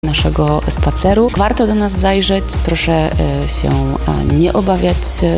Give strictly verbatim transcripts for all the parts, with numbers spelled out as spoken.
naszego spaceru. Warto do nas zajrzeć, proszę się nie obawiać,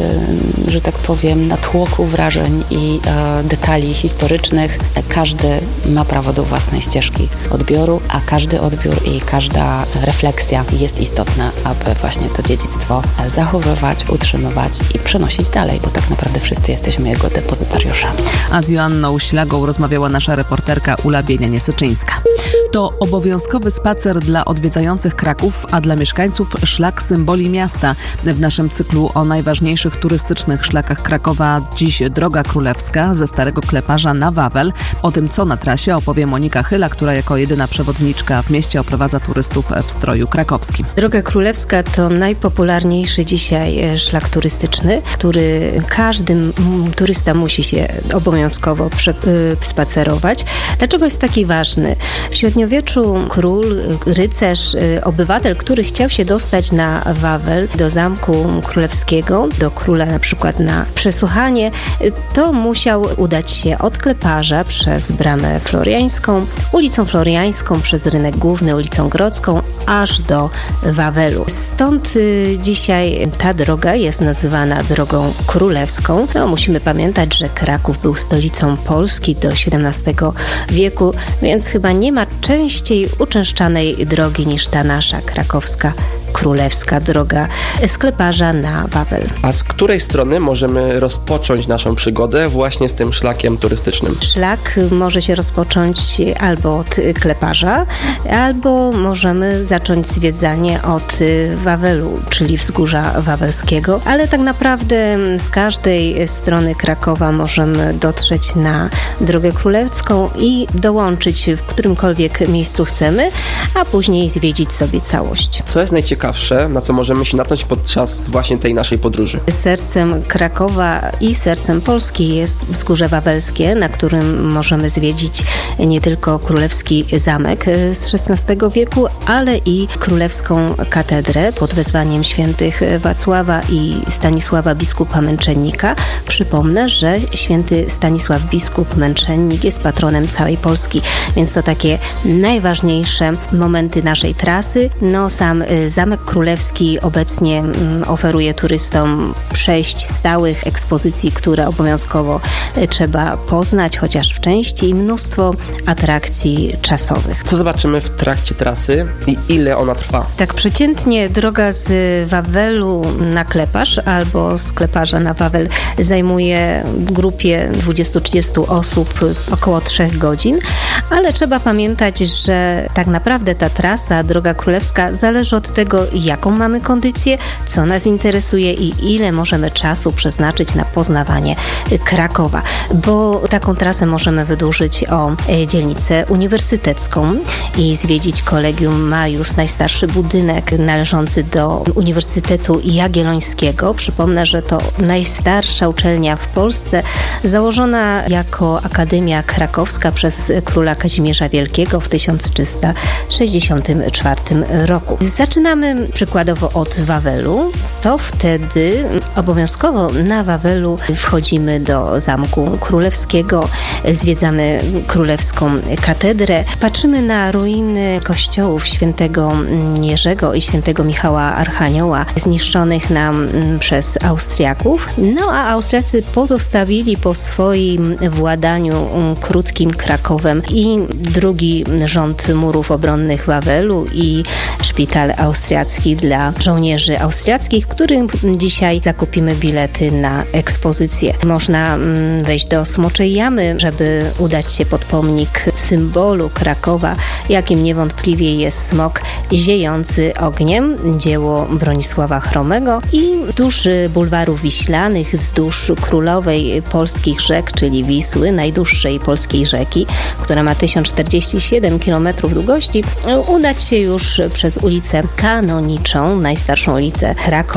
że tak powiem, natłoku wrażeń i detali historycznych. Każdy ma prawo do własnej ścieżki odbioru, a każdy odbiór i każda refleksja jest istotna, aby właśnie to dziedzictwo zachowywać, utrzymywać i przenosić dalej, bo tak naprawdę wszyscy jesteśmy jego depozytariuszami. A z Joanną Ślagą rozmawiała nasza reporterka Ula Bienianie-Syczyńska. To obowiązkowy spacer dla odwiedzających Kraków, a dla mieszkańców szlak symboli miasta. W naszym cyklu o najważniejszych turystycznych szlakach Krakowa dziś Droga Królewska ze Starego Kleparza na Wawel. O tym, co na trasie, opowie Monika Chyla, która jako jedyna przewodniczka w mieście oprowadza turystów w stroju krakowskim. Droga Królewska to najpopularniejszy dzisiaj szlak turystyczny, który każdy turysta musi się obowiązkowo prze- spacerować. Dlaczego jest taki ważny? W średniowieczu król, rycerz, obywatel, który chciał się dostać na Wawel, do Zamku Królewskiego, do króla na przykład na przesłuchanie, to musiał udać się od Kleparza przez Bramę Floriańską, ulicą Floriańską, przez Rynek Główny, ulicą Grodzką, aż do Wawelu. Stąd y, dzisiaj ta droga jest nazywana Drogą Królewską. No, musimy pamiętać, że Kraków był stolicą Polski do siedemnastego wieku, więc chyba nie ma częściej uczęszczanej drogi niż ta nasza krakowska królewska droga z Kleparza na Wawel. A z której strony możemy rozpocząć naszą przygodę właśnie z tym szlakiem turystycznym? Szlak może się rozpocząć albo od Kleparza, albo możemy zacząć zwiedzanie od Wawelu, czyli Wzgórza Wawelskiego, ale tak naprawdę z każdej strony Krakowa możemy dotrzeć na Drogę Królewską i dołączyć w którymkolwiek miejscu chcemy, a później zwiedzić sobie całość. Co jest najciekawsze, na co możemy się natknąć podczas właśnie tej naszej podróży? Sercem Krakowa i sercem Polski jest Wzgórze Wawelskie, na którym możemy zwiedzić nie tylko królewski zamek z szesnastego wieku, ale i królewską katedrę pod wezwaniem świętych Wacława i Stanisława biskupa męczennika. Przypomnę, że święty Stanisław biskup męczennik jest patronem całej Polski, więc to takie najważniejsze momenty naszej trasy. No sam Zamek Królewski obecnie oferuje turystom sześć stałych ekspozycji, które obowiązkowo trzeba poznać, chociaż w części, i mnóstwo atrakcji czasowych. Co zobaczymy w trakcie trasy i ile ona trwa? Tak przeciętnie droga z Wawelu na Kleparz albo z Kleparza na Wawel zajmuje grupie dwudziestu trzydziestu osób około trzech godzin, ale trzeba pamiętać, że tak naprawdę ta trasa, Droga Królewska, zależy od tego, jaką mamy kondycję, co nas interesuje i ile możemy czasu przeznaczyć na poznawanie Krakowa, bo taką trasę możemy wydłużyć o dzielnicę uniwersytecką i zwiedzić Collegium Maius, najstarszy budynek należący do Uniwersytetu Jagiellońskiego. Przypomnę, że to najstarsza uczelnia w Polsce, założona jako Akademia Krakowska przez króla Kazimierza Wielkiego w tysiąc trzysta sześćdziesiątym czwartym roku. Zaczynamy przykładowo od Wawelu, to wtedy obowiązkowo na Wawelu wchodzimy do Zamku Królewskiego, zwiedzamy Królewską Katedrę, patrzymy na ruiny kościołów świętego Jerzego i świętego Michała Archanioła zniszczonych nam przez Austriaków. No a Austriacy pozostawili po swoim władaniu krótkim Krakowem i drugi rząd murów obronnych Wawelu i szpital austriacki dla żołnierzy austriackich, w którym dzisiaj zakupimy bilety na ekspozycję. Można wejść do Smoczej Jamy, żeby udać się pod pomnik symbolu Krakowa, jakim niewątpliwie jest smok ziejący ogniem, dzieło Bronisława Chromego, i wzdłuż bulwarów wiślanych, wzdłuż królowej polskich rzek, czyli Wisły, najdłuższej polskiej rzeki, która ma tysiąc czterdzieści siedem kilometrów długości, udać się już przez ulicę Kanoniczą, najstarszą ulicę Krakowa,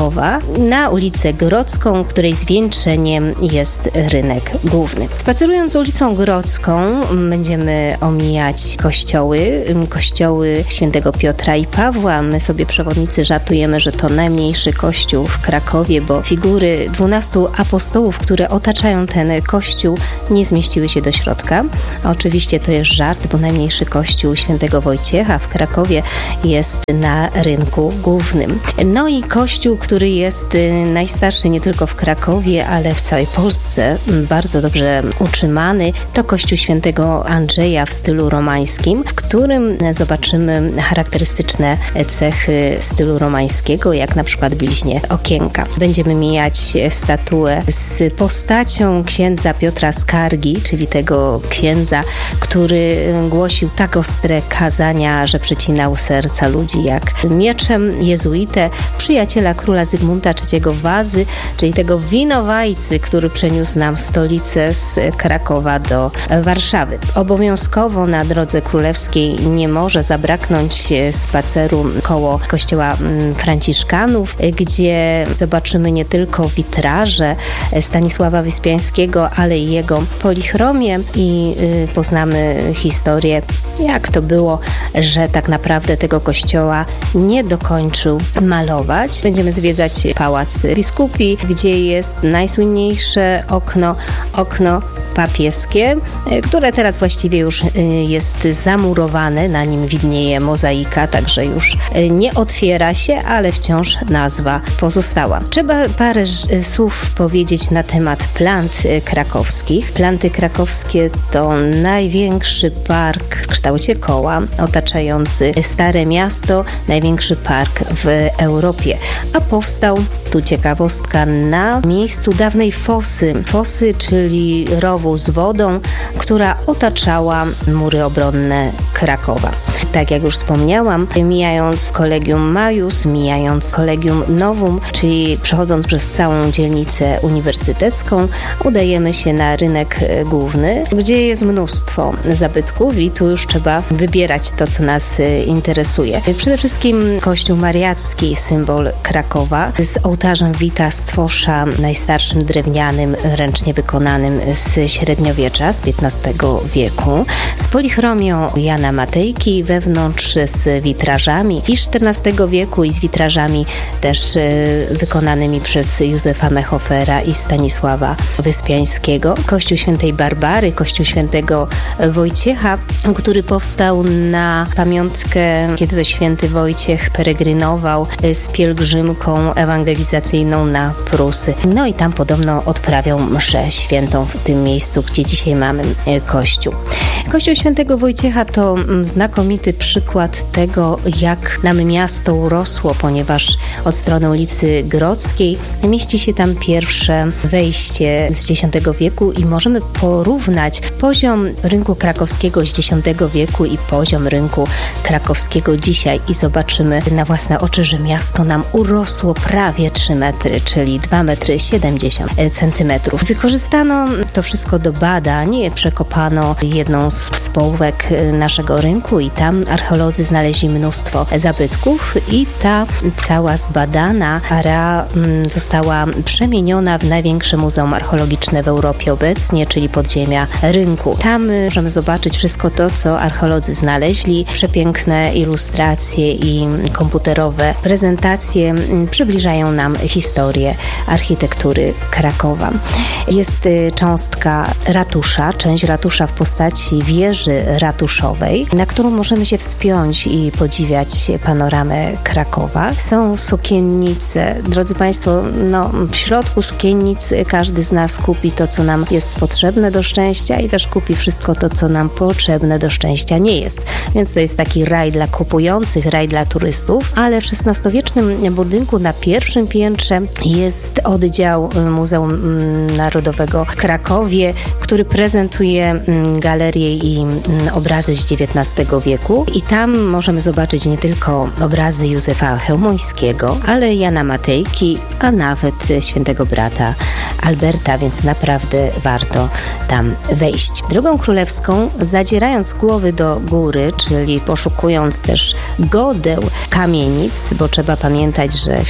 Krakowa na ulicę Grodzką, której zwieńczeniem jest rynek główny. Spacerując ulicą Grodzką będziemy omijać kościoły, kościoły świętego Piotra i Pawła. My sobie przewodnicy żartujemy, że to najmniejszy kościół w Krakowie, bo figury dwunastu apostołów, które otaczają ten kościół, nie zmieściły się do środka. Oczywiście to jest żart, bo najmniejszy kościół świętego Wojciecha w Krakowie jest na rynku głównym. No i kościół, który jest najstarszy nie tylko w Krakowie, ale w całej Polsce, bardzo dobrze utrzymany, to kościół świętego Andrzeja w stylu romańskim, w którym zobaczymy charakterystyczne cechy stylu romańskiego, jak na przykład bliźnie okienka. Będziemy mijać statuę z postacią księdza Piotra Skargi, czyli tego księdza, który głosił tak ostre kazania, że przecinał serca ludzi jak mieczem, jezuitę, przyjaciela króla Zygmunta trzeciego Wazy, czyli tego winowajcy, który przeniósł nam stolicę z Krakowa do Warszawy. Obowiązkowo na drodze królewskiej nie może zabraknąć spaceru koło kościoła franciszkanów, gdzie zobaczymy nie tylko witraże Stanisława Wyspiańskiego, ale i jego polichromię i poznamy historię, jak to było, że tak naprawdę tego kościoła nie dokończył malować. Będziemy zwiedzać Pałac Biskupi, gdzie jest najsłynniejsze okno, okno papieskie, które teraz właściwie już jest zamurowane, na nim widnieje mozaika, także już nie otwiera się, ale wciąż nazwa pozostała. Trzeba parę słów powiedzieć na temat plant krakowskich. Planty krakowskie to największy park w kształcie koła, otaczający Stare Miasto, największy park w Europie, a powstał, tu ciekawostka, na miejscu dawnej fosy, fosy, czyli rowu z wodą, która otaczała mury obronne Krakowa. Tak jak już wspomniałam, mijając Collegium Maius, mijając Collegium Novum, czyli przechodząc przez całą dzielnicę uniwersytecką, udajemy się na rynek główny, gdzie jest mnóstwo zabytków i tu już trzeba wybierać to, co nas interesuje. Przede wszystkim kościół mariacki, symbol Krakowa, z ołtarzem Wita Stwosza, najstarszym drewnianym, ręcznie wykonanym z średniowiecza, z piętnastego wieku, z polichromią Jana Matejki wewnątrz, z witrażami i z czternastego wieku i z witrażami też wykonanymi przez Józefa Mechofera i Stanisława Wyspiańskiego. Kościół świętej Barbary, kościół świętego Wojciecha, który powstał na pamiątkę, kiedy to święty Wojciech peregrynował z pielgrzymką ewangelizacyjną na Prusy. No i tam podobno odprawiał mszę świętą w tym miejscu, gdzie dzisiaj mamy kościół. Kościół świętego Wojciecha to znakomity przykład tego, jak nam miasto urosło, ponieważ od strony ulicy Grodzkiej mieści się tam pierwsze wejście z dziesiątego wieku i możemy porównać poziom rynku krakowskiego z dziesiątego wieku i poziom rynku krakowskiego dzisiaj i zobaczymy na własne oczy, że miasto nam urosło prawie trzy metry, czyli dwa metry siedemdziesiąt centymetrów. Wykorzystano to wszystko do badań, przekopano jedną z społówek naszego rynku i tam archeolodzy znaleźli mnóstwo zabytków i ta cała zbadana area została przemieniona w największe muzeum archeologiczne w Europie obecnie, czyli podziemia rynku. Tam możemy zobaczyć wszystko to, co archeolodzy znaleźli. Przepiękne ilustracje i komputerowe prezentacje przybliżają nam historię architektury Krakowa. Jest cząstka ratusza, część ratusza w postaci wieży ratuszowej, na którą możemy się wspiąć i podziwiać panoramę Krakowa. Są sukiennice. Drodzy Państwo, no, w środku sukiennic każdy z nas kupi to, co nam jest potrzebne do szczęścia i też kupi wszystko to, co nam potrzebne do szczęścia nie jest. Więc to jest taki raj dla kupujących, raj dla turystów, ale w szesnastowiecznym budynku na pierwszym piętrze jest oddział Muzeum Narodowego w Krakowie, który prezentuje galerie i obrazy z dziewiętnastego wieku i tam możemy zobaczyć nie tylko obrazy Józefa Chełmońskiego, ale Jana Matejki, a nawet świętego brata Alberta, więc naprawdę warto tam wejść. Drogą królewską, zadzierając głowy do góry, czyli poszukując też godeł kamienic, bo trzeba pamiętać, że w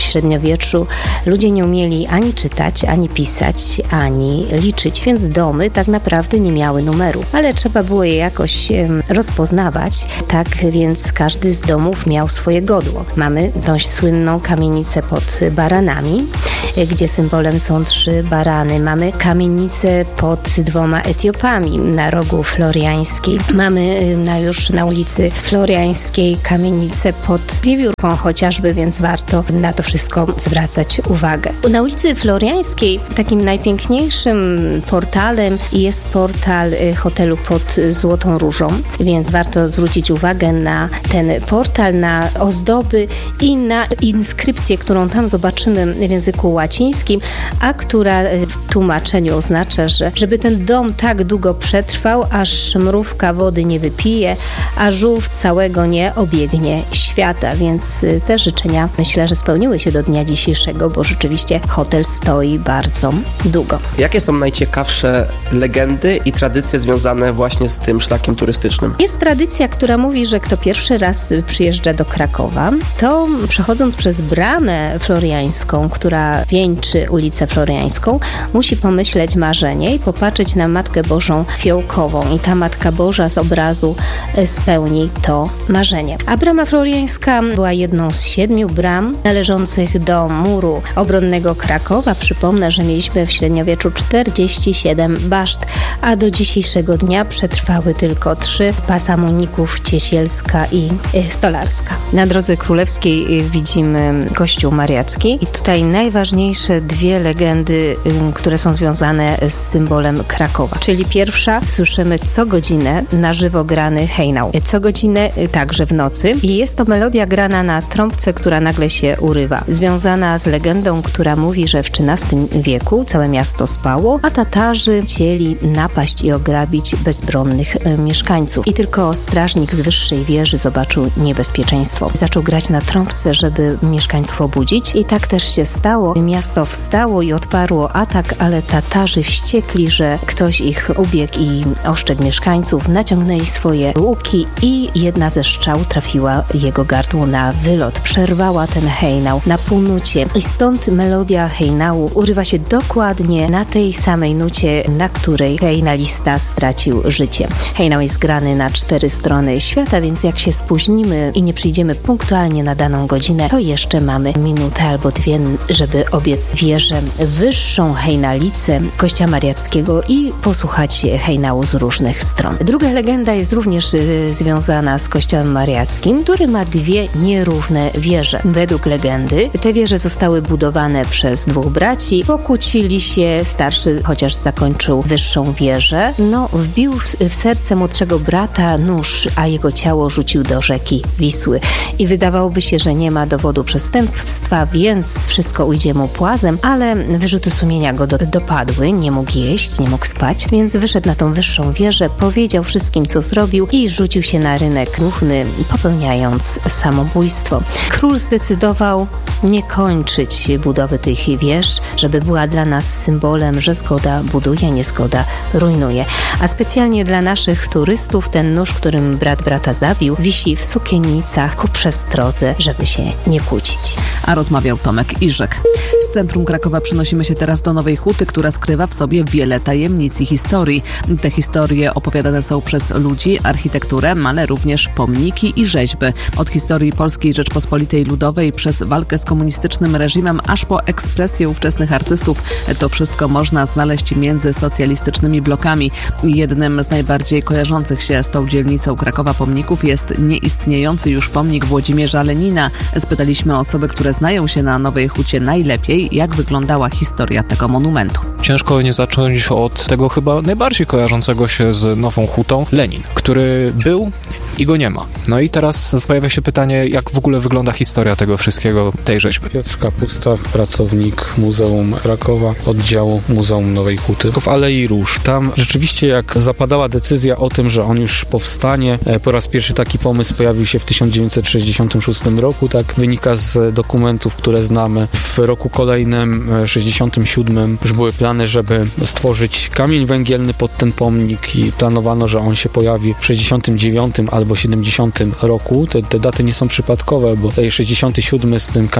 średniowieczu ludzie nie umieli ani czytać, ani pisać, ani liczyć, więc domy tak naprawdę nie miały numeru, ale trzeba było je jakoś rozpoznawać, tak więc każdy z domów miał swoje godło. Mamy tą słynną kamienicę pod baranami, gdzie symbolem są trzy barany. Mamy kamienicę pod dwoma Etiopami na rogu Floriańskiej. Mamy na, już na ulicy Floriańskiej kamienicę pod wiewiórką chociażby, więc warto na to wszystko zwracać uwagę. Na ulicy Floriańskiej takim najpiękniejszym portalem jest portal hotelu pod Złotą Różą, więc warto zwrócić uwagę na ten portal, na ozdoby i na inskrypcję, którą tam zobaczymy w języku łacińskim, a która w tłumaczeniu oznacza, że żeby ten dom tak długo przetrwał, aż mrówka wody nie wypije, a żółw całego nie obiegnie świata, więc te życzenia myślę, że spełniły się do dnia dzisiejszego, bo rzeczywiście hotel stoi bardzo długo. Jakie są najciekawsze legendy i tradycje związane właśnie z tym szlakiem turystycznym? Jest tradycja, która mówi, że kto pierwszy raz przyjeżdża do Krakowa, to przechodząc przez bramę floriańską, która wieńczy ulicę Floriańską, musi pomyśleć marzenie i popatrzeć na Matkę Bożą Fiołkową i ta Matka Boża z obrazu spełni to marzenie. A brama floriańska była jedną z siedmiu bram należących do muru obronnego Krakowa. Przypomnę, że mieliśmy w średniowieczu czterdzieści siedem baszt, a do dzisiejszego dnia przetrwały tylko trzy: Pasamuników, Ciesielska i Stolarska. Na drodze królewskiej widzimy kościół mariacki i tutaj najważniejsze dwie legendy, które są związane z symbolem Krakowa. Czyli pierwsza, słyszymy co godzinę na żywo grany hejnał. Co godzinę także w nocy i jest to melodia grana na trąbce, która nagle się urywa. Związana z legendą, która mówi, że w trzynastym wieku całe miasto spało, a Tatarzy chcieli napaść i ograbić bezbronnych mieszkańców. I tylko strażnik z wyższej wieży zobaczył niebezpieczeństwo. Zaczął grać na trąbce, żeby mieszkańców obudzić i tak też się stało. Miasto wstało i odparło atak, ale Tatarzy wściekli, że ktoś ich ubiegł i oszczędł mieszkańców, naciągnęli swoje łuki i jedna ze strzał trafiła jego gardło na wylot. Przerwała ten hejnał na półnucie i stąd melodia hejnału urywa się dokładnie na tej samej nucie, na której hejnalista stracił życie. Hejnał jest grany na cztery strony świata, więc jak się spóźnimy i nie przyjdziemy punktualnie na daną godzinę, to jeszcze mamy minutę albo dwie, żeby obiec wieżę wyższą hejnalicę kościoła mariackiego i posłuchać hejnału z różnych stron. Druga legenda jest również y, związana z kościołem mariackim, który ma dwie nierówne wieże. Według legendy te wieże zostały budowane przez dwóch braci, pokłócili się, starszy chociaż zakończył wyższą wieżę, no wbił w, w serce młodszego brata nóż, a jego ciało rzucił do rzeki Wisły. I wydawałoby się, że nie ma dowodu przestępstwa, więc wszystko ujdzie mu płazem, ale wyrzuty sumienia go do, dopadły, nie mógł jeść, nie mógł spać, więc wyszedł na tą wyższą wieżę, powiedział wszystkim, co zrobił i rzucił się na rynek ruchny, popełniając samobójstwo. Król zdecydował nie kończyć budowy tych wież, żeby była dla nas symbolem, że zgoda buduje, niezgoda rujnuje. A specjalnie dla naszych turystów ten nóż, którym brat brata zabił, wisi w sukiennicach ku przestrodze, żeby się nie kłócić. A rozmawiał Tomek Iżek. Z centrum Krakowa przenosimy się teraz do Nowej Huty, która skrywa w sobie wiele tajemnic i historii. Te historie opowiadane są przez ludzi, architekturę, ale również pomniki i rzeźby. Od historii Polskiej Rzeczpospolitej Ludowej przez walkę z komunistycznym reżimem, aż po ekspresję ówczesnych artystów. To wszystko można znaleźć między socjalistycznymi blokami. Jednym z najbardziej kojarzących się z tą dzielnicą Krakowa pomników jest nieistniejący już pomnik Włodzimierza Lenina. Spytaliśmy osoby, które znają się na Nowej Hucie najlepiej, jak wyglądała historia tego monumentu. Ciężko nie zacząć od tego chyba najbardziej kojarzącego się z Nową Hutą, Lenin, który był i go nie ma. No i teraz pojawia się pytanie, jak w ogóle wygląda historia tego wszystkiego, tej rzeźby. Piotr Kapusta, pracownik Muzeum Krakowa, oddziału Muzeum Nowej Huty w Alei Róż. Tam rzeczywiście jak zapadała decyzja o tym, że on już powstanie, po raz pierwszy taki pomysł pojawił się w tysiąc dziewięćset sześćdziesiątym szóstym roku, tak wynika z dokumentów, które znamy. W roku kolejnym, sześćdziesiątym siódmym, już były plany, żeby stworzyć kamień węgielny pod ten pomnik i planowano, że on się pojawi w sześćdziesiątym dziewiątym albo siedemdziesiątym roku. Te, te daty nie są przypadkowe, bo sześćdziesiąty siódmy z tym kamieniem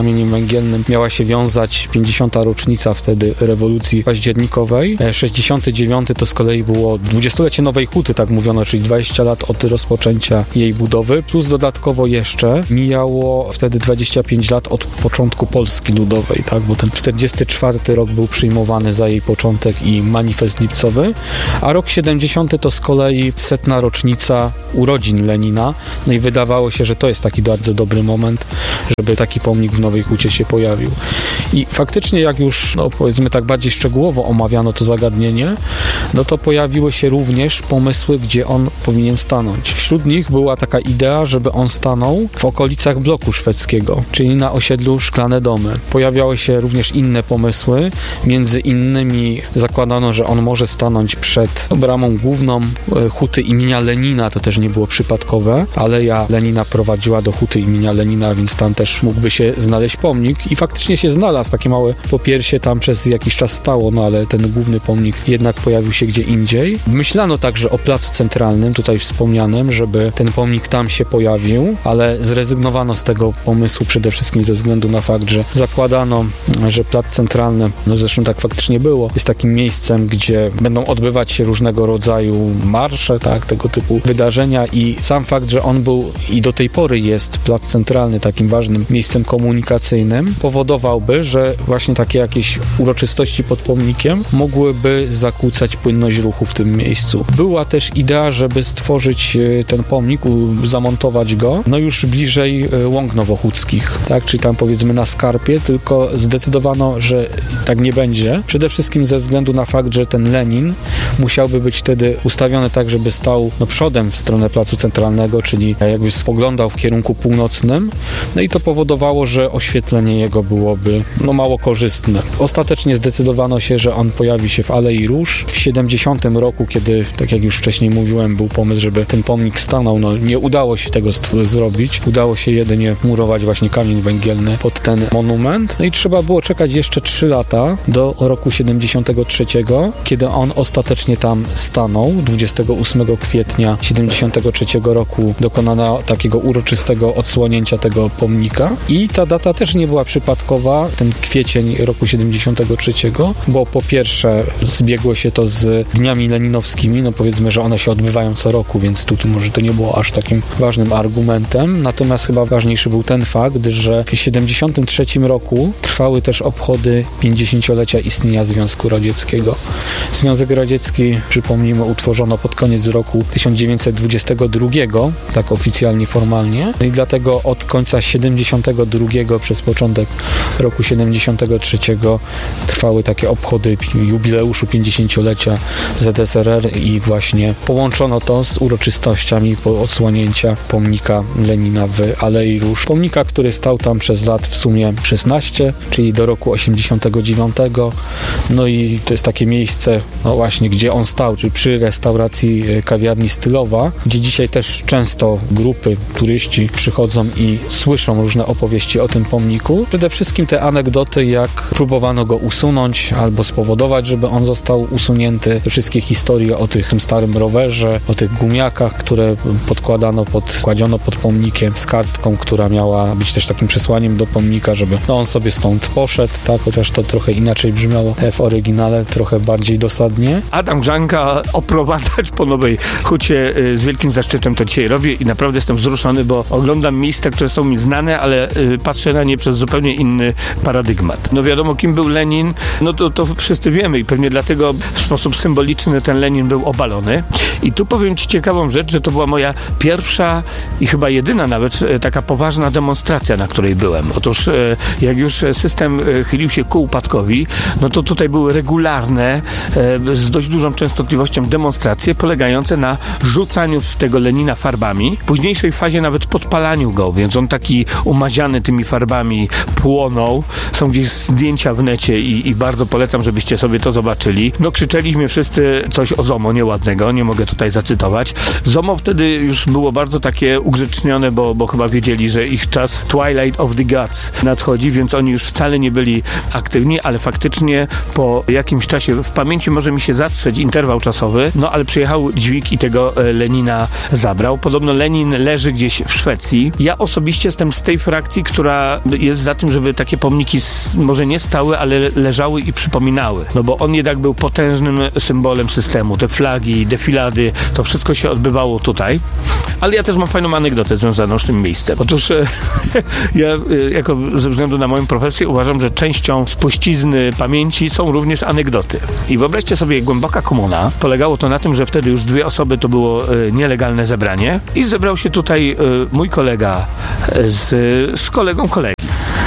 kamieniem węgielnym miała się wiązać pięćdziesiąta rocznica wtedy rewolucji październikowej. sześćdziesiąty dziewiąty to z kolei było dwudziestolecie Nowej Huty, tak mówiono, czyli dwadzieścia lat od rozpoczęcia jej budowy, plus dodatkowo jeszcze mijało wtedy dwadzieścia pięć lat od początku Polski Ludowej, tak, bo ten czterdziesty czwarty rok był przyjmowany za jej początek i manifest lipcowy, a rok siedemdziesiąty to z kolei setna rocznica urodzin Lenina, no i wydawało się, że to jest taki bardzo dobry moment, żeby taki pomnik w Nowej Hucie się pojawił. I faktycznie jak już, no powiedzmy tak bardziej szczegółowo omawiano to zagadnienie, no to pojawiły się również pomysły, gdzie on powinien stanąć. Wśród nich była taka idea, żeby on stanął w okolicach bloku szwedzkiego, czyli na osiedlu Szklane Domy. Pojawiały się również inne pomysły, między innymi zakładano, że on może stanąć przed bramą główną huty imienia Lenina, to też nie było przypadkowe, aleja Lenina prowadziła do huty imienia Lenina, więc tam też mógłby się znaleźć pomnik i faktycznie się znalazł, takie małe popiersie tam przez jakiś czas stało, no ale ten główny pomnik jednak pojawił się gdzie indziej. Myślano także o placu centralnym, tutaj wspomnianym, żeby ten pomnik tam się pojawił, ale zrezygnowano z tego pomysłu przede wszystkim ze względu na fakt, że zakładano, że plac centralny, no zresztą tak faktycznie było, jest takim miejscem, gdzie będą odbywać się różnego rodzaju marsze, tak, tego typu wydarzenia i sam fakt, że on był i do tej pory jest plac centralny takim ważnym miejscem komunikacyjnym, powodowałby, że właśnie takie jakieś uroczystości pod pomnikiem mogłyby zakłócać płynność ruchu w tym miejscu. Była też idea, żeby stworzyć ten pomnik, zamontować go, no już bliżej Łąk Nowochódzkich, tak, czyli tam powiedzmy na Skarpie, tylko zdecydowano, że tak nie będzie. Przede wszystkim ze względu na fakt, że ten Lenin musiałby być wtedy ustawiony tak, żeby stał no, przodem w stronę Placu Centralnego, czyli jakby spoglądał w kierunku północnym, no i to powodowało, że oświetlenie jego byłoby no, mało korzystne. Ostatecznie zdecydowano się, że on pojawi się w Alei Róż. W siedemdziesiątym roku, kiedy, tak jak już wcześniej mówiłem, był pomysł, żeby ten pomnik stanął, no nie udało się tego zrobić. Udało się jedynie murować właśnie kamień węgielny pod ten monument. No i trzeba było czekać jeszcze trzy lata do roku siedemdziesiątego trzeciego, kiedy on ostatecznie tam stanął. dwudziestego ósmego kwietnia siedemdziesiątego trzeciego roku dokonano takiego uroczystego odsłonięcia tego pomnika i ta data też nie była przypadkowa, ten kwiecień roku siedemdziesiątego trzeciego, bo po pierwsze zbiegło się to z dniami leninowskimi, no powiedzmy, że one się odbywają co roku, więc tu, tu może to nie było aż takim ważnym argumentem, natomiast chyba ważniejszy był ten fakt, że w siedemdziesiątym trzecim roku trwały też obchody pięćdziesięciolecia istnienia Związku Radzieckiego. Związek Radziecki, przypomnijmy, utworzono pod koniec roku tysiąc dziewięćset dwudziestego drugiego, tak oficjalnie, formalnie. No i dlatego od końca siedemdziesiątego drugiego przez początek roku siedemdziesiątego trzeciego trwały takie obchody jubileuszu pięćdziesięciolecia Z S R R i właśnie połączono to z uroczystościami po odsłonięcia pomnika Lenina w Alei Róż. Pomnika, który stał tam przez lat w sumie szesnaście, czyli do roku osiemdziesiątego dziewiątego. No i to jest takie miejsce, no właśnie, gdzie on stał, czyli przy restauracji kawiarni Stylowa, gdzie dzisiaj też często grupy, turyści przychodzą i słyszą różne opowieści o tym pomniku. Przede wszystkim te anegdoty, jak próbowano go usunąć albo spowodować, żeby on został usunięty. Te wszystkie historie o tych, tym starym rowerze, o tych gumiakach, które podkładano pod, kładziono pod pomnikiem z kartką, która miała być też takim przesłaniem do pomnika, żeby no, on sobie stąd poszedł, tak, chociaż to trochę inaczej brzmiało w oryginale, trochę bardziej dosadnie. Adam Grzanka oprowadzać po Nowej Hucie z wielkim zaszczytem to dzisiaj robię i naprawdę jestem wzruszony, bo oglądam miejsca, które są mi znane, ale patrzę na nie przez zupełnie inny paradygmat. No wiadomo, kim był Lenin, no to, to wszyscy wiemy i pewnie dlatego w sposób symboliczny ten Lenin był obalony. I tu powiem Ci ciekawą rzecz, że to była moja pierwsza i chyba jedyna nawet taka poważna demonstracja, na której byłem. Otóż jak już system chylił się ku upadkowi, no to tutaj były regularne, z dość dużą częstotliwością demonstracje polegające na rzucaniu w tego Lenina farbami, w późniejszej fazie nawet podpalaniu go, więc on taki umaziany tymi farbami płonął. Są gdzieś zdjęcia w necie i, i bardzo polecam, żebyście sobie to zobaczyli. No krzyczeliśmy wszyscy coś o ZOMO nieładnego, nie mogę tutaj zacytować. ZOMO wtedy już było bardzo takie ugrzecznione, bo, bo chyba wiedzieli, że ich czas Twilight of the Gods nadchodzi, więc oni już wcale nie byli aktywni, ale faktycznie po jakimś czasie w pamięci może mi się zatrzeć interwał czasowy, no ale przyjechał dźwig i tego Lenina zabrał. Podobno Lenin leży gdzieś w Szwecji. Ja osobiście jestem z tej frakcji, która która jest za tym, żeby takie pomniki może nie stały, ale leżały i przypominały. No bo on jednak był potężnym symbolem systemu. Te flagi, defilady, to wszystko się odbywało tutaj. Ale ja też mam fajną anegdotę związaną z tym miejscem. Otóż ja jako ze względu na moją profesję uważam, że częścią spuścizny pamięci są również anegdoty. I wyobraźcie sobie, głęboka komuna. Polegało to na tym, że wtedy już dwie osoby to było nielegalne zebranie i zebrał się tutaj mój kolega z, z kolegą kolegi.